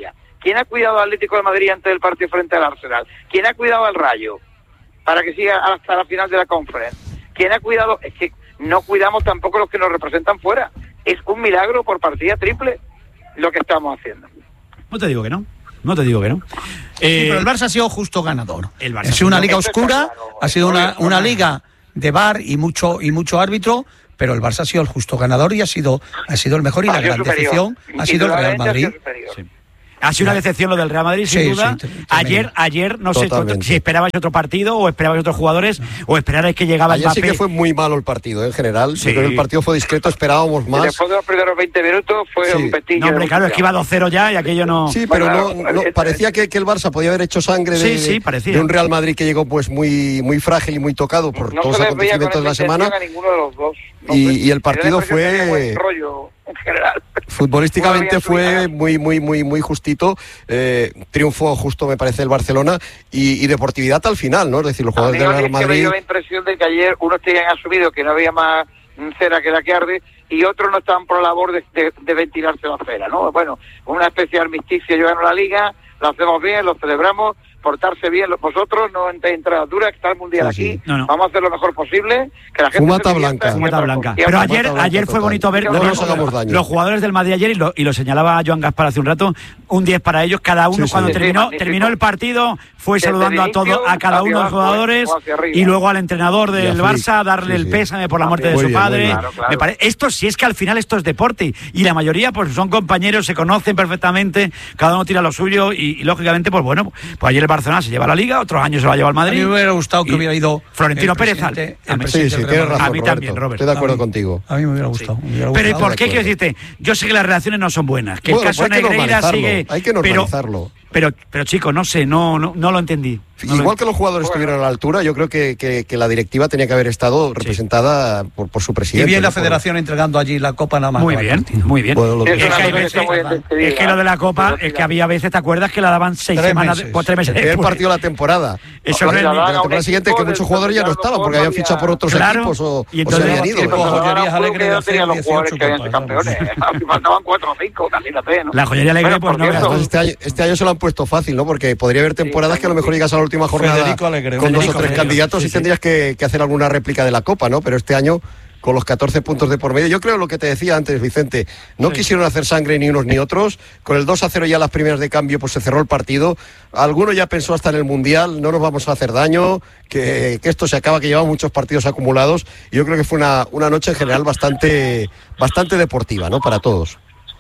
¿Quién ha cuidado al Atlético de Madrid antes del partido frente al Arsenal? ¿Quién ha cuidado al Rayo para que siga hasta la final de la Conference? ¿Quién ha cuidado? Es que no cuidamos tampoco los que nos representan fuera. Es un milagro por partida triple lo que estamos haciendo. No te digo que no. No te digo que no. Eh, sí, pero el Barça ha sido justo ganador. El Barça ha sido una liga Esto oscura, claro, ha sido una, una no, liga de V A R y mucho y mucho árbitro, pero el Barça ha sido el justo ganador y ha sido ha sido el mejor y ha la sido gran superior. decepción ha sido el Real Madrid. Sí. Ha sido una decepción lo del Real Madrid, sin sí, duda. Sí, ayer, ayer no Totalmente. sé si esperabais otro partido o esperabais otros jugadores o esperabais que llegaba el Ayer sí Mbappé. que fue muy malo el partido, ¿eh? En general. Sí. Yo creo que el partido fue discreto, esperábamos más. Después de los primeros veinte minutos fue Sí. un pestillo. No, hombre, claro, es que iba dos cero ya y aquello no... Sí, pero Bueno, no, no, parecía que, que el Barça podía haber hecho sangre de, Sí, sí, parecía. de un Real Madrid que llegó pues muy muy frágil y muy tocado por No todos se los les veía con acontecimientos de la esa semana. intención a ninguno de los dos. No, Y, hombre, y el me da la partido impresión que tenía fue... buen rollo en general. Futbolísticamente Muy fue bien, muy, muy, muy, muy justito. Eh, triunfo justo, me parece, el Barcelona y, y deportividad al final, ¿no? Es decir, los A jugadores mí del es Real que me Madrid. dio la impresión de que ayer unos tenían asumido que no había más cera que la que arde y otros no estaban por la labor de, de, de ventilarse la cera, ¿no? Bueno, una especie de armisticio, yo gano la liga, lo hacemos bien, lo celebramos, portarse bien vosotros, no entréis en traduras, que está el Mundial Sí, sí. aquí, No, no. vamos a hacer lo mejor posible, que la gente Fumata se divierta blanca. y Fumata otra blanca. cosa. Pero Y ayer, blanca ayer fue total. bonito ver No los, nos hagamos daño. los jugadores del Madrid ayer, y lo, y lo señalaba Joan Gaspar hace un rato, un diez para ellos, cada uno Sí, sí. cuando Sí, terminó, magnífico. terminó el partido, fue Desde saludando el a todo, inicio a cada hacia uno de los abajo, jugadores o hacia arriba. y luego al entrenador Y a del Flick. Barça darle Sí, el sí. pésame por la muerte de Muy su bien, muy padre. bien. Claro, claro. Me pare- Esto sí es que al final esto es deporte y la mayoría pues son compañeros, se conocen perfectamente, cada uno tira lo suyo y, y lógicamente pues bueno, pues ayer el Barcelona se lleva la liga, otros años se lo ha llevado el A Madrid. mí me hubiera gustado que Y hubiera ido Florentino el Pérez presidente- al- el a- Sí, presidente sí, del tienes Real razón, A mí Madrid. también, Roberto. Robert. Estoy de acuerdo A mí- contigo. A mí me hubiera gustado. me hubiera Pero ¿y gustado. por qué quiero decirte? Yo sé que las relaciones no son buenas, que Bueno, el caso pues hay que Negreira normalizarlo, sigue. hay que pero, normalizarlo. pero, pero chicos, no sé, no, no, no lo entendí. No lo Igual que los jugadores estuvieron a la altura, yo creo que, que, que la directiva tenía que haber estado representada por, por su Y presidente. bien la ¿no? Por- federación entregando allí la copa nada más. Muy acabar el bien, partido. muy bien. Bueno, lo Sí, que- es Es una que, hay noticia veces- muy despedida. es que lo de la Copa es que había veces, ¿te acuerdas que la daban seis Tres semanas, meses. pues, tres meses El primer después? partido de la temporada. Eso La- no es de ni- la a un temporada siguiente que equipo muchos del jugadores ya no estaban porque habían había- fichado por otros Claro, equipos o, y o se entonces- habían ido. Sí, pues, ¿no? joyerías alegres de hacer tenían los jugadores dieciocho que habían sido copas, campeones. Faltaban cuatro o cinco, imagínate, ¿no? La joyería alegre, Bueno, pues por no veas cierto, tú. Además, este año, este año se lo han puesto fácil, ¿no? Porque podría haber temporadas que a lo mejor llegas a la última jornada Federico Alegre, con dos Federico o tres Alegre. candidatos Sí, y sí. tendrías que, que hacer alguna réplica de la Copa, ¿no? Pero este año, con los catorce puntos de por medio, yo creo lo que te decía antes, Vicente, no Sí. quisieron hacer sangre ni unos ni otros. Con el dos a cero ya las primeras de cambio, pues se cerró el partido. Alguno ya pensó hasta en el Mundial, no nos vamos a hacer daño, que, que esto se acaba, que llevamos muchos partidos acumulados. Y yo creo que fue una, una noche en general bastante, bastante deportiva, ¿no? Para todos.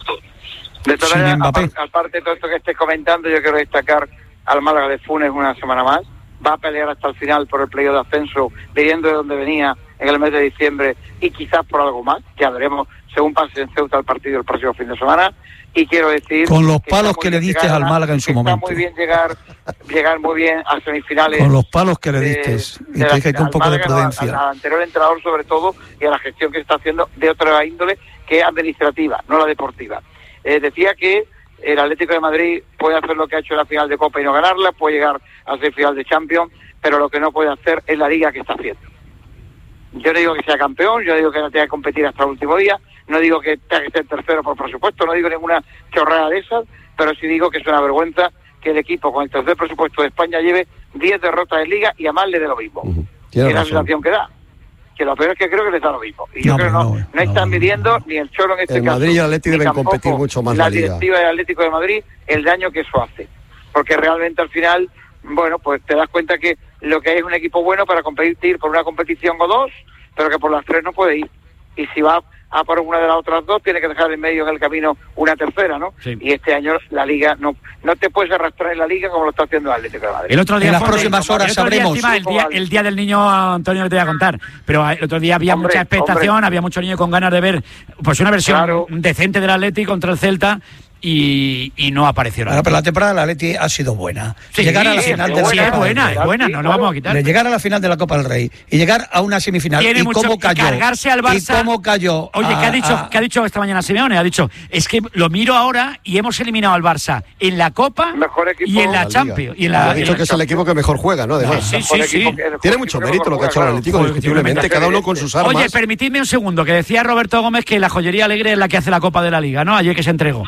De todas Sin maneras, Mbappé. aparte, aparte de todo esto que estés comentando, yo quiero destacar al Málaga de Funes una semana más. Va a pelear hasta el final por el playoff de ascenso, viniendo de donde venía en el mes de diciembre y quizás por algo más. Ya veremos según pase en Ceuta el partido el próximo fin de semana. Y quiero decir... Con los que palos está muy que le bien diste llegar al a- Málaga en su que momento. Está muy bien llegar, llegar muy bien a semifinales. Con los palos que le de- diste. Y de te la dije que un final. poco de Málaga, no, al- prudencia. Al anterior entrenador sobre todo y a la gestión que se está haciendo de otra índole que es administrativa, no la deportiva. Eh, decía que el Atlético de Madrid puede hacer lo que ha hecho en la final de Copa y no ganarla, puede llegar a ser final de Champions, pero lo que no puede hacer es la liga que está haciendo. Yo no digo que sea campeón, yo digo que no tenga que competir hasta el último día, no digo que tenga que ser tercero por presupuesto, no digo ninguna chorrada de esas, pero sí digo que es una vergüenza que el equipo con el tercer presupuesto de España lleve diez derrotas en liga y a más le dé lo mismo. Tienes Que es la razón. sensación que da. Que lo peor es que creo que les da lo mismo. Y yo No, creo que pero no, no, no, están midiendo ni el Cholo en este El caso. Madrid y el Atleti ni deben tampoco competir mucho más la la liga. directiva del Atlético de Madrid, el daño que eso hace. Porque realmente al final, bueno, pues te das cuenta que lo que hay es un equipo bueno para competir por una competición o dos, pero que por las tres no puede ir. Y si va a por una de las otras dos, tiene que dejar en medio en el camino una tercera, ¿no? Sí. Y este año la liga no no te puedes arrastrar en la liga como lo está haciendo el Atlético de Madrid. El otro día En las fue- próximas horas el otro día, sabremos. encima, el, día, el día del niño, Antonio, no te voy a contar, pero el otro día había Hombre, mucha expectación, hombre. había muchos niños con ganas de ver pues una versión Claro. decente del Atlético contra el Celta y, y no apareció nada. Ahora, pero la temporada del Atleti ha sido buena. Sí, llegar a la sí, final sí, de la sí, Copa es del buena, Rey. es buena, no lo vamos a quitar. De llegar a la final de la Copa del Rey y llegar a una semifinal Tiene y mucho cómo y cayó cargarse al Barça. y cómo cayó. Oye, ¿qué ha a- dicho, a- ¿qué ha dicho esta mañana Simeone? Ha dicho, es que lo miro ahora y hemos eliminado al Barça en la Copa Mejor equipo y en la La Liga. Champions. Y en Y la, ha dicho en la que es el equipo que mejor juega, ¿no? Además. Sí, Mejor sí, sí. equipo que- el mejor Tiene equipo mucho que mérito mejor lo que ha hecho juega, el Atlético, claro. indiscutiblemente, cada uno con sus armas. Oye, permitidme un segundo, que decía Roberto Gómez que la joyería alegre es la que hace la Copa de la Liga, ¿no? Ayer que se entregó. Ah, mira,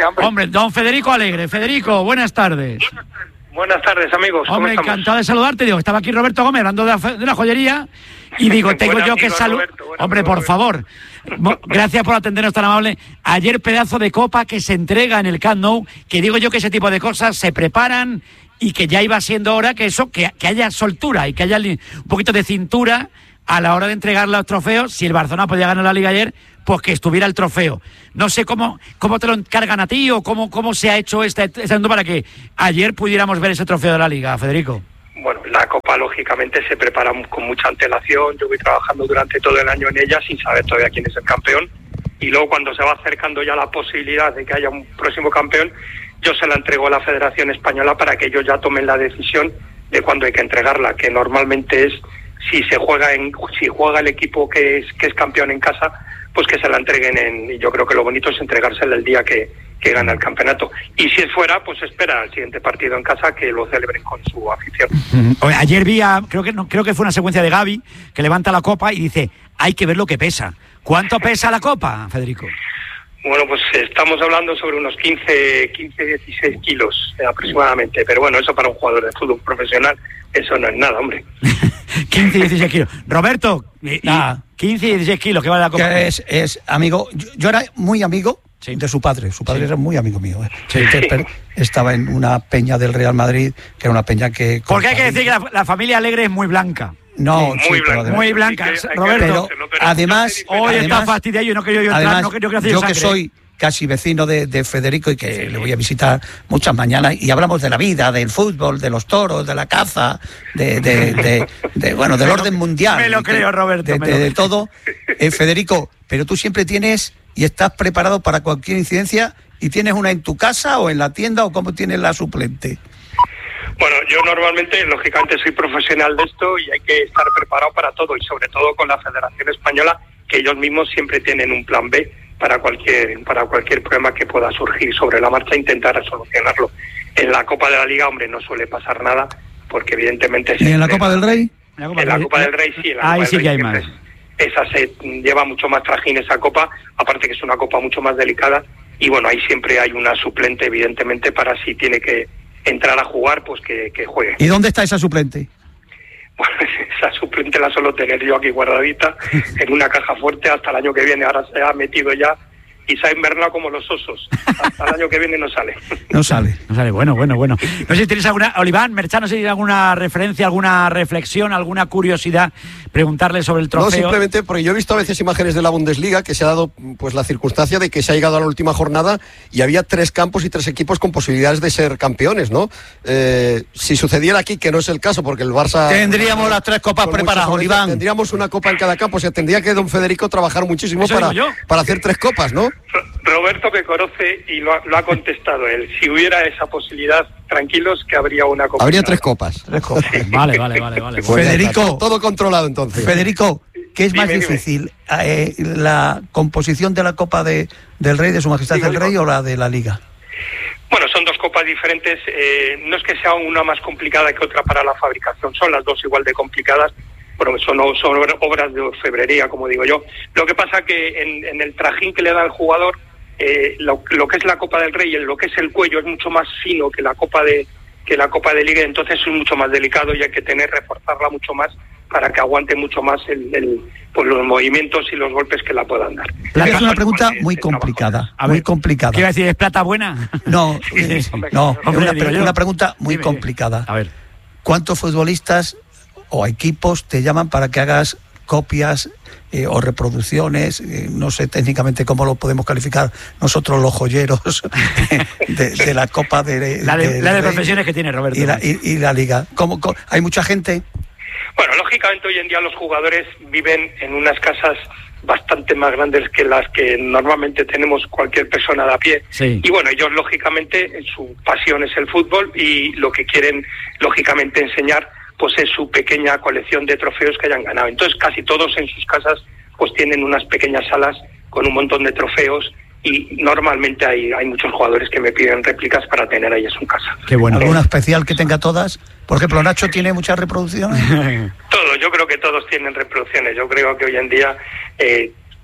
día, hombre. Hombre, don Federico Alegre. Federico, buenas tardes. Buenas tardes, amigos. ¿Cómo Hombre, estamos? encantado de saludarte. Digo, estaba aquí Roberto Gómez hablando de la, de la joyería y digo, tengo Buen yo que amigo, saludar. Roberto, buen Hombre, amigo, por Roberto. favor. Mo- Gracias por atendernos tan amable. Ayer pedazo de copa que se entrega en el Camp Nou, que digo yo que ese tipo de cosas se preparan y que ya iba siendo hora que eso, que, que haya soltura y que haya li- un poquito de cintura a la hora de entregar los trofeos. Si el Barcelona podía ganar la Liga ayer, pues que estuviera el trofeo. No sé cómo, cómo te lo encargan a ti o cómo, cómo se ha hecho este, este asunto para que ayer pudiéramos ver ese trofeo de la Liga, Federico. Bueno, la Copa lógicamente se prepara con mucha antelación. Yo voy trabajando durante todo el año en ella sin saber todavía quién es el campeón. Y luego cuando se va acercando ya la posibilidad de que haya un próximo campeón, yo se la entrego a la Federación Española para que ellos ya tomen la decisión de cuándo hay que entregarla, que normalmente es si se juega en si juega el equipo que es que es campeón en casa, pues que se la entreguen en, y yo creo que lo bonito es entregársela el día que, que gana el campeonato. Y si es fuera, pues espera al siguiente partido en casa que lo celebren con su afición. Oye, ayer vi a, creo que no, creo que fue una secuencia de Gavi que levanta la copa y dice, hay que ver lo que pesa. ¿Cuánto pesa la copa, Federico? Bueno, pues estamos hablando sobre unos quince, dieciséis kilos eh, aproximadamente, pero bueno, eso para un jugador de fútbol profesional, eso no es nada, hombre. quince, dieciséis kilos. Roberto, y, y quince y dieciséis kilos, ¿qué vale la copa? Que es, es amigo, yo, yo era muy amigo sí. de su padre, su padre sí. era muy amigo mío. ¿eh? Sí. Que estaba en una peña del Real Madrid, que era una peña que... Porque hay que decir que la, la familia Alegre es muy blanca. No, muy, sí, blanca, pero además, muy blanca, sí que, Roberto. Pero, pero además, hoy además, está fastidiado y no quiero yo entrar, además, no quiero que yo sangre. que soy casi vecino de, de Federico y que sí. le voy a visitar muchas mañanas y hablamos de la vida, del fútbol, de los toros, de la caza, de, de, de, de bueno, del orden mundial. Me lo creo, Roberto. De, me de, lo de creo. todo. Eh, Federico, pero tú siempre tienes y estás preparado para cualquier incidencia y tienes una en tu casa o en la tienda o cómo tienes la suplente. Bueno, yo normalmente, lógicamente, soy profesional de esto y hay que estar preparado para todo y sobre todo con la Federación Española, que ellos mismos siempre tienen un plan B para cualquier para cualquier problema que pueda surgir sobre la marcha e intentar solucionarlo. En la Copa de la Liga, hombre, no suele pasar nada porque evidentemente... ¿Y en la Copa del Rey? En la Copa, en la Copa del Rey sí, en la Ahí Copa sí del que hay Rey más. Esa se lleva mucho más trajín esa Copa, aparte que es una Copa mucho más delicada y bueno, ahí siempre hay una suplente evidentemente para si tiene que entrar a jugar, pues que, que juegue. ¿Y dónde está esa suplente? Bueno, esa suplente la suelo tener yo aquí guardadita en una caja fuerte hasta el año que viene. Ahora se ha metido ya y se ha invernado como los osos. Hasta el año que viene no sale. No sale. No sale, bueno, bueno, bueno. No sé si tienes alguna, Oliván, Merchan, no sé si tienes alguna referencia, alguna reflexión, alguna curiosidad, preguntarle sobre el trofeo. No, simplemente porque yo he visto a veces imágenes de la Bundesliga que se ha dado pues la circunstancia de que se ha llegado a la última jornada y había tres campos y tres equipos con posibilidades de ser campeones, ¿no? Eh, si sucediera aquí, que no es el caso, porque el Barça... Tendríamos las tres copas preparadas, Oliván. Tendríamos una copa en cada campo, o sea, tendría que don Federico trabajar muchísimo para, para hacer tres copas, ¿no? Roberto me conoce y lo ha, lo ha contestado él. Si hubiera esa posibilidad, tranquilos que habría una copa. Habría tres copas. Tres copas. Sí. Vale, vale, vale, vale. Pues Federico. Todo controlado entonces. Federico, ¿qué es Dime, más dime. difícil? Eh, ¿La composición de la Copa de, del Rey, de Su Majestad Digo, el Rey, digo. o la de la Liga? Bueno, son dos copas diferentes. Eh, no es que sea una más complicada que otra para la fabricación. Son las dos igual de complicadas. Bueno, son, son obras de orfebrería, como digo yo. Lo que pasa que en, en el trajín que le da el jugador, eh, lo, lo que es la Copa del Rey, lo que es el cuello es mucho más fino que la Copa de que la Copa de Liga, entonces es mucho más delicado y hay que tener reforzarla mucho más para que aguante mucho más el, el, pues los movimientos y los golpes que la puedan dar. Es una pregunta muy complicada, A muy ver, complicada. ¿Qué iba a decir? ¿Es plata buena? No, eh, no, es Hombre, una, digo pre- yo. una pregunta muy Dime. complicada. A ver. ¿Cuántos futbolistas o equipos te llaman para que hagas copias eh, o reproducciones? Eh, no sé técnicamente cómo lo podemos calificar nosotros los joyeros de, de la Copa de La de, la de Rey profesiones que tiene Roberto. y la, y, y la Liga. ¿Cómo, cómo- ¿Hay mucha gente? Bueno, lógicamente hoy en día los jugadores viven en unas casas bastante más grandes que las que normalmente tenemos cualquier persona de a pie. Sí. Y bueno, ellos lógicamente su pasión es el fútbol y lo que quieren lógicamente enseñar pues es su pequeña colección de trofeos que hayan ganado. Entonces casi todos en sus casas pues tienen unas pequeñas salas con un montón de trofeos y normalmente hay, hay muchos jugadores que me piden réplicas para tener ahí en su casa. Qué bueno. ¿Alguna especial que tenga todas? Por ejemplo, Nacho tiene muchas reproducciones. Todo, yo creo que todos tienen reproducciones. Yo creo que hoy en día eh,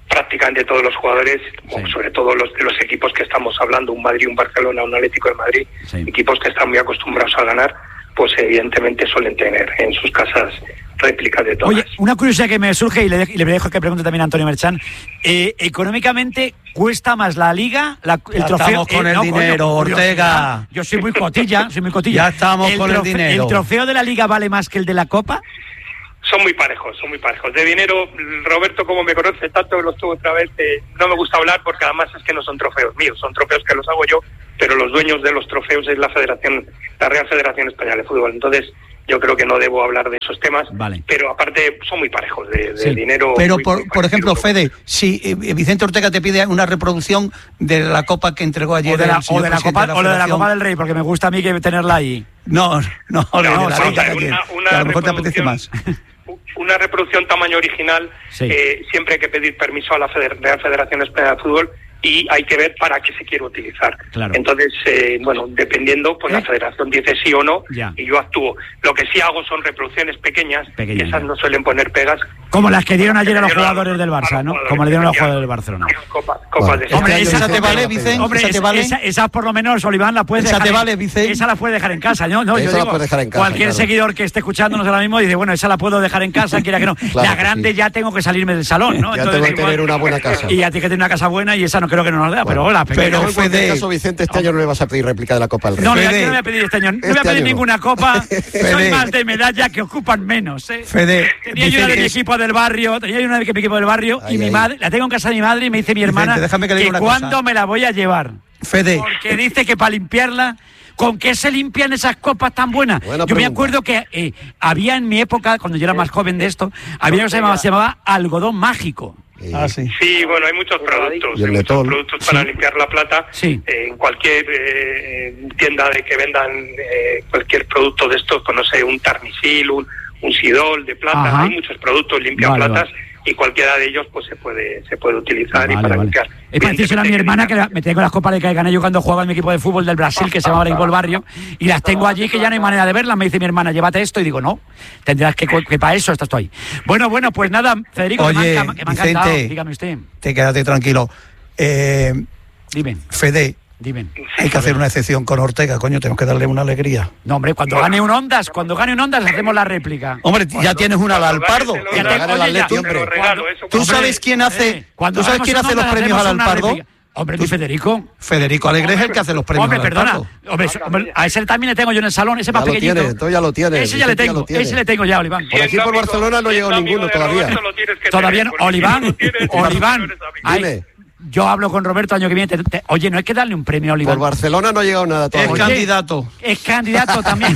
prácticamente todos los jugadores, sí. sobre todo los de los equipos que estamos hablando, un Madrid, un Barcelona, un Atlético de Madrid, sí. equipos que están muy acostumbrados a ganar, pues evidentemente suelen tener en sus casas réplicas de todas. Oye, una curiosidad que me surge y le, de, y le dejo que pregunte también a Antonio Merchan, eh, económicamente ¿cuesta más la Liga? La, el ya trofeo, estamos con eh, el no, dinero, coño, Ortega. Yo soy muy cotilla, soy muy cotilla. Ya estamos el con trofe, el dinero. ¿El trofeo de la Liga vale más que el de la Copa? Son muy parejos, son muy parejos. De dinero, Roberto, como me conoce tanto, lo estuvo otra vez, eh, no me gusta hablar porque además es que no son trofeos míos, son trofeos que los hago yo, pero los dueños de los trofeos es la Federación, la Real Federación Española de Fútbol. Entonces, yo creo que no debo hablar de esos temas, vale. pero aparte son muy parejos de, de sí. dinero. Pero, muy, por, muy por ejemplo, Fede, si eh, Vicente Ortega te pide una reproducción de la copa que entregó ayer... O de la, el o de la, Copa, de la o de la Copa del Rey, porque me gusta a mí que tenerla ahí. No, no, no, no, de la no Liga una, de ayer, una que a lo mejor te apetece más. Una reproducción tamaño original, sí. eh, siempre hay que pedir permiso a la Feder- Real Federación Española de Fútbol y hay que ver para qué se quiere utilizar. Claro. Entonces, eh, bueno, dependiendo, pues ¿Eh? la Federación dice sí o no ya. y yo actúo. Lo que sí hago son reproducciones pequeñas, pequeñas y esas ya. no suelen poner pegas. Como las que dieron ayer a los jugadores del Barça, ¿no? Como le dieron a los jugadores del Barcelona. Copas, copas bueno. de Hombre, esa te vale, Vicente. Hombre, esa, te vale? Esa, esa por lo menos, Oliván, la puedes esa dejar. Esa te vale, Vicente. Esa la puedes dejar en casa, ¿no? no esa yo la digo, puedes dejar en casa. Cualquier claro. seguidor que esté escuchándonos ahora mismo dice, bueno, esa la puedo dejar en casa, quiera que no. Claro la que grande sí. ya tengo que salirme del salón, ¿no? Ya Entonces, tengo que igual, tener una buena casa. Y a ti que tienes una casa buena y esa no creo que no nos da, bueno, pero hola. Pero en cualquier caso, Vicente, este año no le vas a pedir réplica de la Copa del Rey. No, no voy a pedir este año. No este voy a pedir año ninguna no. copa. Soy más de medalla que ocupan menos, ¿eh? Fede, tenía yo una de mi equipo del barrio, tenía yo una de mi equipo del barrio ay, y mi ay. madre, la tengo en casa de mi madre y me dice mi hermana Vicente, que, que, que cuándo me la voy a llevar. Fede. Porque dice que para limpiarla, ¿con qué se limpian esas copas tan buenas? Buena yo pregunta. me acuerdo que eh, había en mi época, cuando yo era más joven de esto, había algo que se llamaba, se llamaba algodón mágico. Ah, sí. Sí, bueno, hay muchos productos, hay muchos productos para sí. limpiar la plata. Sí. Eh, en cualquier eh, tienda de que vendan eh, cualquier producto de estos, pues no sé, un Tarnisil, un, un Sidol de plata, Ajá. hay muchos productos limpia vale, platas vale. y cualquiera de ellos pues se puede se puede utilizar vale, y para vale. limpiar. Es para decirle a mi hermana que la, me tengo las copas de que gané yo cuando jugaba en mi equipo de fútbol del Brasil, que se llamaba Equipo del Barrio, y las tengo allí que ya no hay manera de verlas. Me dice mi hermana, llévate esto, y digo, no, tendrás que, que para eso estás tú ahí. Bueno, bueno, pues nada, Federico, Oye, que me, que me ha Vicente, encantado. Dígame usted. Te quédate tranquilo. Eh, Dime. Fede. Dime. Hay que hacer una excepción con Ortega, coño, tenemos que darle una alegría. No, hombre, cuando gane un Ondas, cuando gane un Ondas hacemos la réplica. Hombre, ya cuando, tienes una al Alpardo. Ya te, oye, el Atleti, hombre. Regalo, ¿Tú sabes quién hace, eh, ¿tú sabes quién hace los premios al Alpardo? Hombre, mi Federico. Federico Alegre es el que hace los premios. Hombre, perdona. Hombre, hombre, a ese también le tengo yo en el salón, ese más pequeñito. Tiene, entonces ya lo tiene. Ese ya le tengo, ya ese le tengo ya, Oliván. Por aquí por Barcelona no llegó ninguno todavía. Todavía no, Oliván. Oliván. Yo hablo con Roberto año que viene. Te, te, oye, no hay que darle un premio a Oliván. Por Barcelona no ha llegado nada todavía. Es candidato. Es candidato también.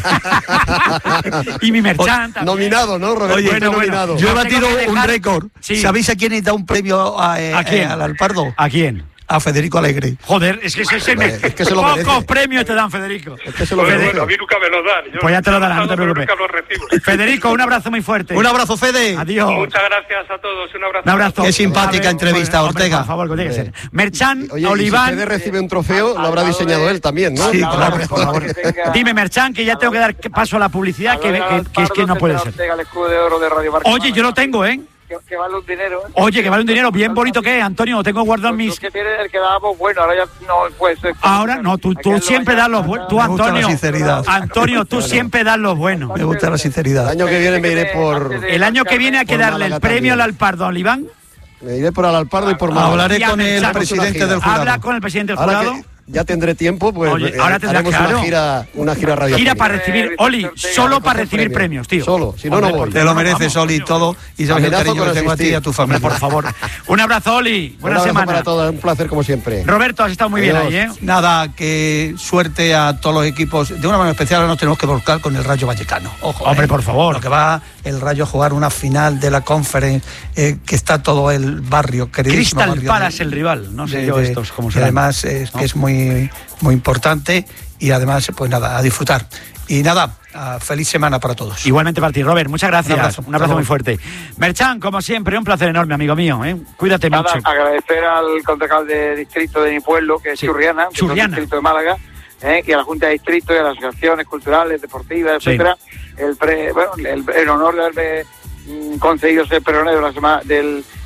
Y mi Merchan también. Nominado, ¿no, Roberto? Oye, bueno, nominado. Bueno, yo he batido un récord. Sí. ¿Sabéis a quién da un premio a, eh, ¿A quién? Eh, al Alpardo? ¿A quién? A Federico Alegre. Joder, es que ese es, me... es que se lo Pocos merece. Premios te dan, Federico. Es que se lo merece. Bueno, a mí nunca me lo dan. Yo pues ya te lo darán, no te preocupes. Federico, un abrazo muy fuerte. Un abrazo, Fede. Adiós. Muchas gracias a todos. Un abrazo. Un abrazo. Qué simpática entrevista, hombre, Ortega. Por favor, que tiene que ser. Merchan, Oye, Oliván. Si Fede recibe un trofeo, lo habrá diseñado él también, ¿no? Sí, claro, por favor. Dime, Merchan, que ya tengo que dar paso a la publicidad, que, que, que es que no puede ser. Oye, yo lo tengo, ¿eh? Que, que vale un dinero. ¿eh? Oye, que vale un dinero bien bonito que es, Antonio, lo tengo guardado en mis... Que tiene el que dábamos bueno, ahora ya no puede ser. Ahora no, tú, tú siempre das los buenos. Tú, Antonio, Antonio, tú siempre das los buenos. Me gusta la sinceridad. El año que viene me iré por... El año que viene hay que darle el premio al Alpardo, Oliván. Me iré por el Alpardo y por Málaga. Hablaré con el presidente del jurado. Habla con el presidente del jurado. Ya tendré tiempo, pues Oye, ahora tendrás, haremos claro. una gira, una gira radiofónica. Gira para recibir, Oli, solo para recibir premios, tío. Solo, si no, no voy. Te lo mereces, Oli, todo. Y sabes el cariño que tengo a ti y a tu familia. Por favor. Un abrazo, Oli. Buena un semana. para todos, un placer como siempre. Roberto, has estado muy Adiós. bien ahí, ¿eh? Nada, que suerte a todos los equipos. De una manera especial ahora nos tenemos que volcar con el Rayo Vallecano. Ojo, hombre, eh. por favor. Lo que va el Rayo a jugar una final de la Conference, eh, que está todo el barrio, queridísimo Crystal barrio Palace, de, el rival. No sé de, yo de, estos cómo y serán. además es ¿no? que es muy, muy importante y además, pues nada, a disfrutar. Y nada, a feliz semana para todos. Igualmente para ti, Robert. Muchas gracias. Un abrazo, un abrazo muy fuerte. Merchan, como siempre, un placer enorme, amigo mío. ¿eh? Cuídate Nada, mucho. Agradecer al concejal de distrito de mi pueblo, que es sí. Churriana, que Churriana. es el distrito de Málaga, ¿eh? y a la Junta de Distrito y a las asociaciones culturales, deportivas, sí. etcétera, el, pre, bueno, el, el honor de haberme mm, concedido ser pregonero de la semana del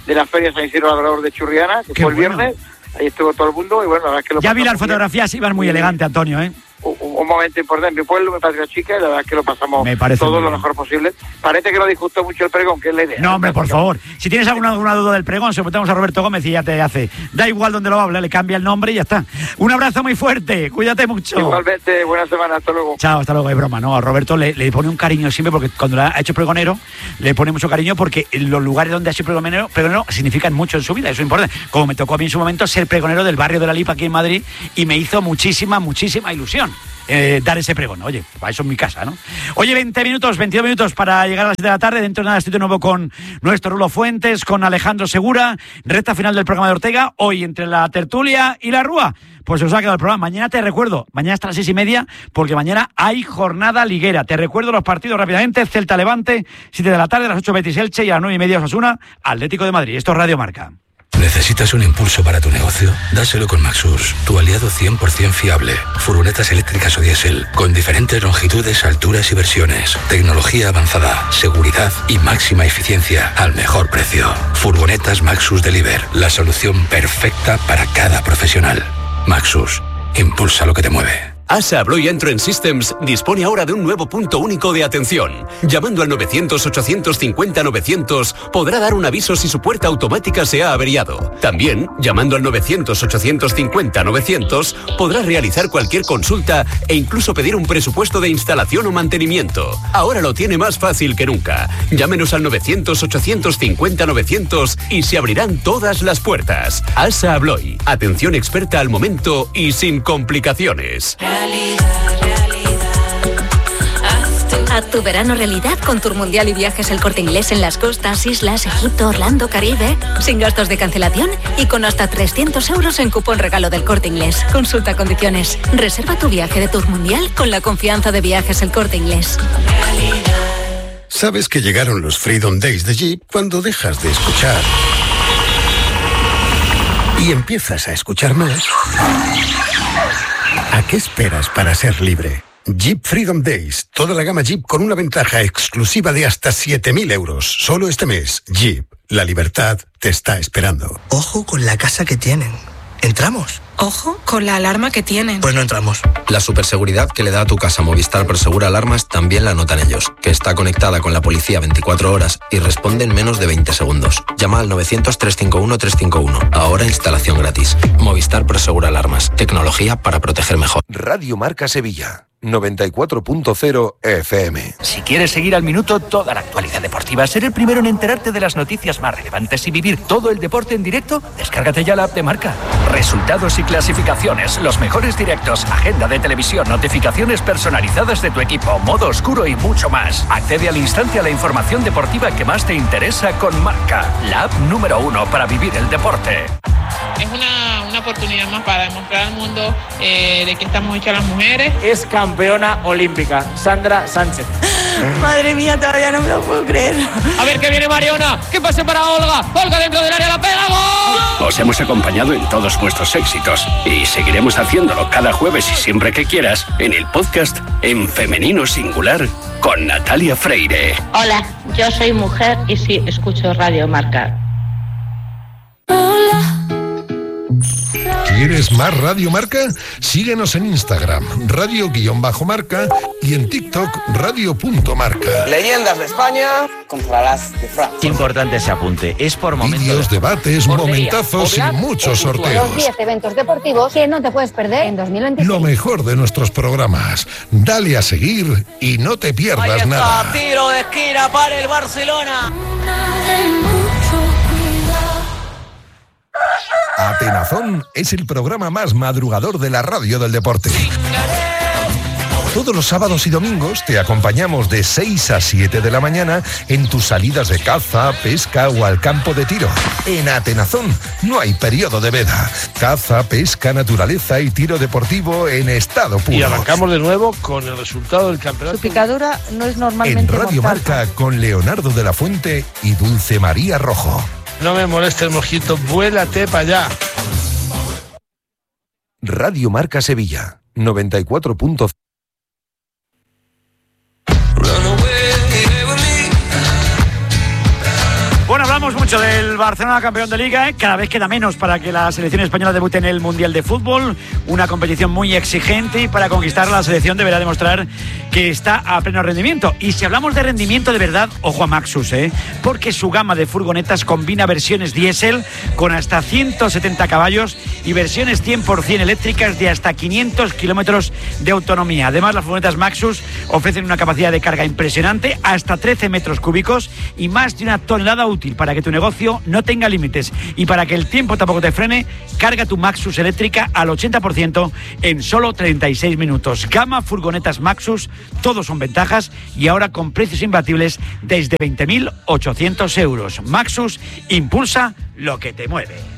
de la Feria San Isidro Labrador de Churriana, que Qué fue el bueno. viernes. Ahí estuvo todo el mundo y bueno, la verdad es que lo Ya vi pasamos las fotografías, iban muy Sí. elegante, Antonio, ¿eh? Un, un momento importante en mi pueblo, mi patria chica, y la verdad es que lo pasamos Me parece todo muy lo bien. mejor posible. Parece que no disgustó mucho el pregón, que es la idea. No, hombre, por favor. Si tienes alguna, alguna duda del pregón, se lo metemos a Roberto Gómez y ya te hace. Da igual donde lo habla, le cambia el nombre y ya está. Un abrazo muy fuerte, cuídate mucho. Igualmente, buena semana, hasta luego. Chao, hasta luego, es broma, ¿no? A Roberto le, le pone un cariño siempre porque cuando lo ha hecho pregonero, le pone mucho cariño porque los lugares donde ha sido pregonero, pregonero significan mucho en su vida, eso es importante. Como me tocó a mí en su momento ser pregonero del barrio de la Lipa aquí en Madrid y me hizo muchísima, muchísima ilusión. Eh, dar ese pregón, oye, para eso es mi casa, ¿no? Oye, veinte minutos, veintidós minutos para llegar a las siete de la tarde, dentro de nada estoy de nuevo con nuestro Rulo Fuentes, con Alejandro Segura, recta final del programa de Ortega, hoy entre la tertulia y la rúa, pues os ha quedado el programa. Mañana te recuerdo, mañana hasta las seis y media, porque mañana hay jornada liguera. Te recuerdo los partidos rápidamente: Celta Levante, siete de la tarde, a las ocho Betis Elche y a las nueve y media Osasuna, Atlético de Madrid. Esto es Radio Marca. ¿Necesitas un impulso para tu negocio? Dáselo con Maxus, tu aliado cien por ciento fiable. Furgonetas eléctricas o diésel, con diferentes longitudes, alturas y versiones. Tecnología avanzada, seguridad y máxima eficiencia al mejor precio. Furgonetas Maxus Deliver, la solución perfecta para cada profesional. Maxus, impulsa lo que te mueve. ASA Abloy Entrance Systems dispone ahora de un nuevo punto único de atención. Llamando al novecientos, ochocientos cincuenta, novecientos podrá dar un aviso si su puerta automática se ha averiado. También, llamando al novecientos, ochocientos cincuenta, novecientos podrá realizar cualquier consulta e incluso pedir un presupuesto de instalación o mantenimiento. Ahora lo tiene más fácil que nunca. Llámenos al novecientos, ochocientos cincuenta, novecientos y se abrirán todas las puertas. ASA Abloy, atención experta al momento y sin complicaciones. Haz tu verano realidad con Tour Mundial y Viajes El Corte Inglés en las costas, islas, Egipto, Orlando, Caribe. Sin gastos de cancelación y con hasta trescientos euros en cupón regalo del Corte Inglés. Consulta condiciones. Reserva tu viaje de Tour Mundial con la confianza de Viajes El Corte Inglés. Sabes que llegaron los Freedom Days de Jeep cuando dejas de escuchar y empiezas a escuchar más. ¿A qué esperas para ser libre? Jeep Freedom Days. Toda la gama Jeep con una ventaja exclusiva de hasta siete mil euros. Solo este mes. Jeep. La libertad te está esperando. Ojo con la casa que tienen. ¿Entramos? Ojo con la alarma que tienen. Pues no entramos. La superseguridad que le da a tu casa Movistar Prosegura Alarmas también la notan ellos, que está conectada con la policía veinticuatro horas y responde en menos de veinte segundos. Llama al novecientos, trescientos cincuenta y uno, trescientos cincuenta y uno. Ahora instalación gratis. Movistar Prosegura Alarmas. Tecnología para proteger mejor. Radio Marca Sevilla. noventa y cuatro punto cero F M. Si quieres seguir al minuto toda la actualidad deportiva, ser el primero en enterarte de las noticias más relevantes y vivir todo el deporte en directo, descárgate ya la app de Marca. Resultados y clasificaciones, los mejores directos, agenda de televisión, notificaciones personalizadas de tu equipo, modo oscuro y mucho más. Accede al instante a la información deportiva que más te interesa con Marca, la app número uno para vivir el deporte. Es una, una oportunidad más para demostrar al mundo eh, de que estamos hechas las mujeres. Es campeona olímpica, Sandra Sánchez. Madre mía, todavía no me lo puedo creer. A ver que viene Mariona, que pase para Olga. Olga dentro del área, la pega, ¡gol! Os hemos acompañado en todos vuestros éxitos y seguiremos haciéndolo cada jueves y siempre que quieras en el podcast En Femenino Singular con Natalia Freire. Hola, yo soy mujer y sí escucho Radio Marca. ¿Quieres más Radio Marca? Síguenos en Instagram, radio-marca y en TikTok, radio.marca. Leyendas de España contra las de Francia. Importante ese apunte, es por momentos. Vídeos, debates, momentazos y muchos sorteos. Los diez eventos deportivos que no te puedes perder en dos mil veintiséis. Lo mejor de nuestros programas. Dale a seguir y no te pierdas Ahí está, nada. tiro de esquina para el Barcelona. Atenazón es el programa más madrugador de la radio del deporte. Todos los sábados y domingos te acompañamos de seis a siete de la mañana en tus salidas de caza, pesca o al campo de tiro. En Atenazón no hay periodo de veda. Caza, pesca, naturaleza y tiro deportivo en estado puro. Y arrancamos de nuevo con el resultado del campeonato. Su picadura no es normalmente En Radio mortal. Marca con Leonardo de la Fuente y Dulce María Rojo. No me moleste el mosquito, vuélate para allá. Radio Marca Sevilla, noventa y cuatro punto cero. Bueno, hablamos Hablamos mucho del Barcelona campeón de Liga, ¿eh? Cada vez queda menos para que la selección española debute en el Mundial de Fútbol, una competición muy exigente, y para conquistar la selección deberá demostrar que está a pleno rendimiento. Y si hablamos de rendimiento de verdad, ojo a Maxus, ¿eh? Porque su gama de furgonetas combina versiones diésel con hasta ciento setenta caballos y versiones cien por ciento eléctricas de hasta quinientos kilómetros de autonomía. Además, las furgonetas Maxus ofrecen una capacidad de carga impresionante, hasta trece metros cúbicos y más de una tonelada útil. Para que tu negocio no tenga límites y para que el tiempo tampoco te frene, carga tu Maxus eléctrica al ochenta por ciento en solo treinta y seis minutos. Gama furgonetas Maxus, todos son ventajas y ahora con precios imbatibles desde veinte mil ochocientos euros. Maxus impulsa lo que te mueve.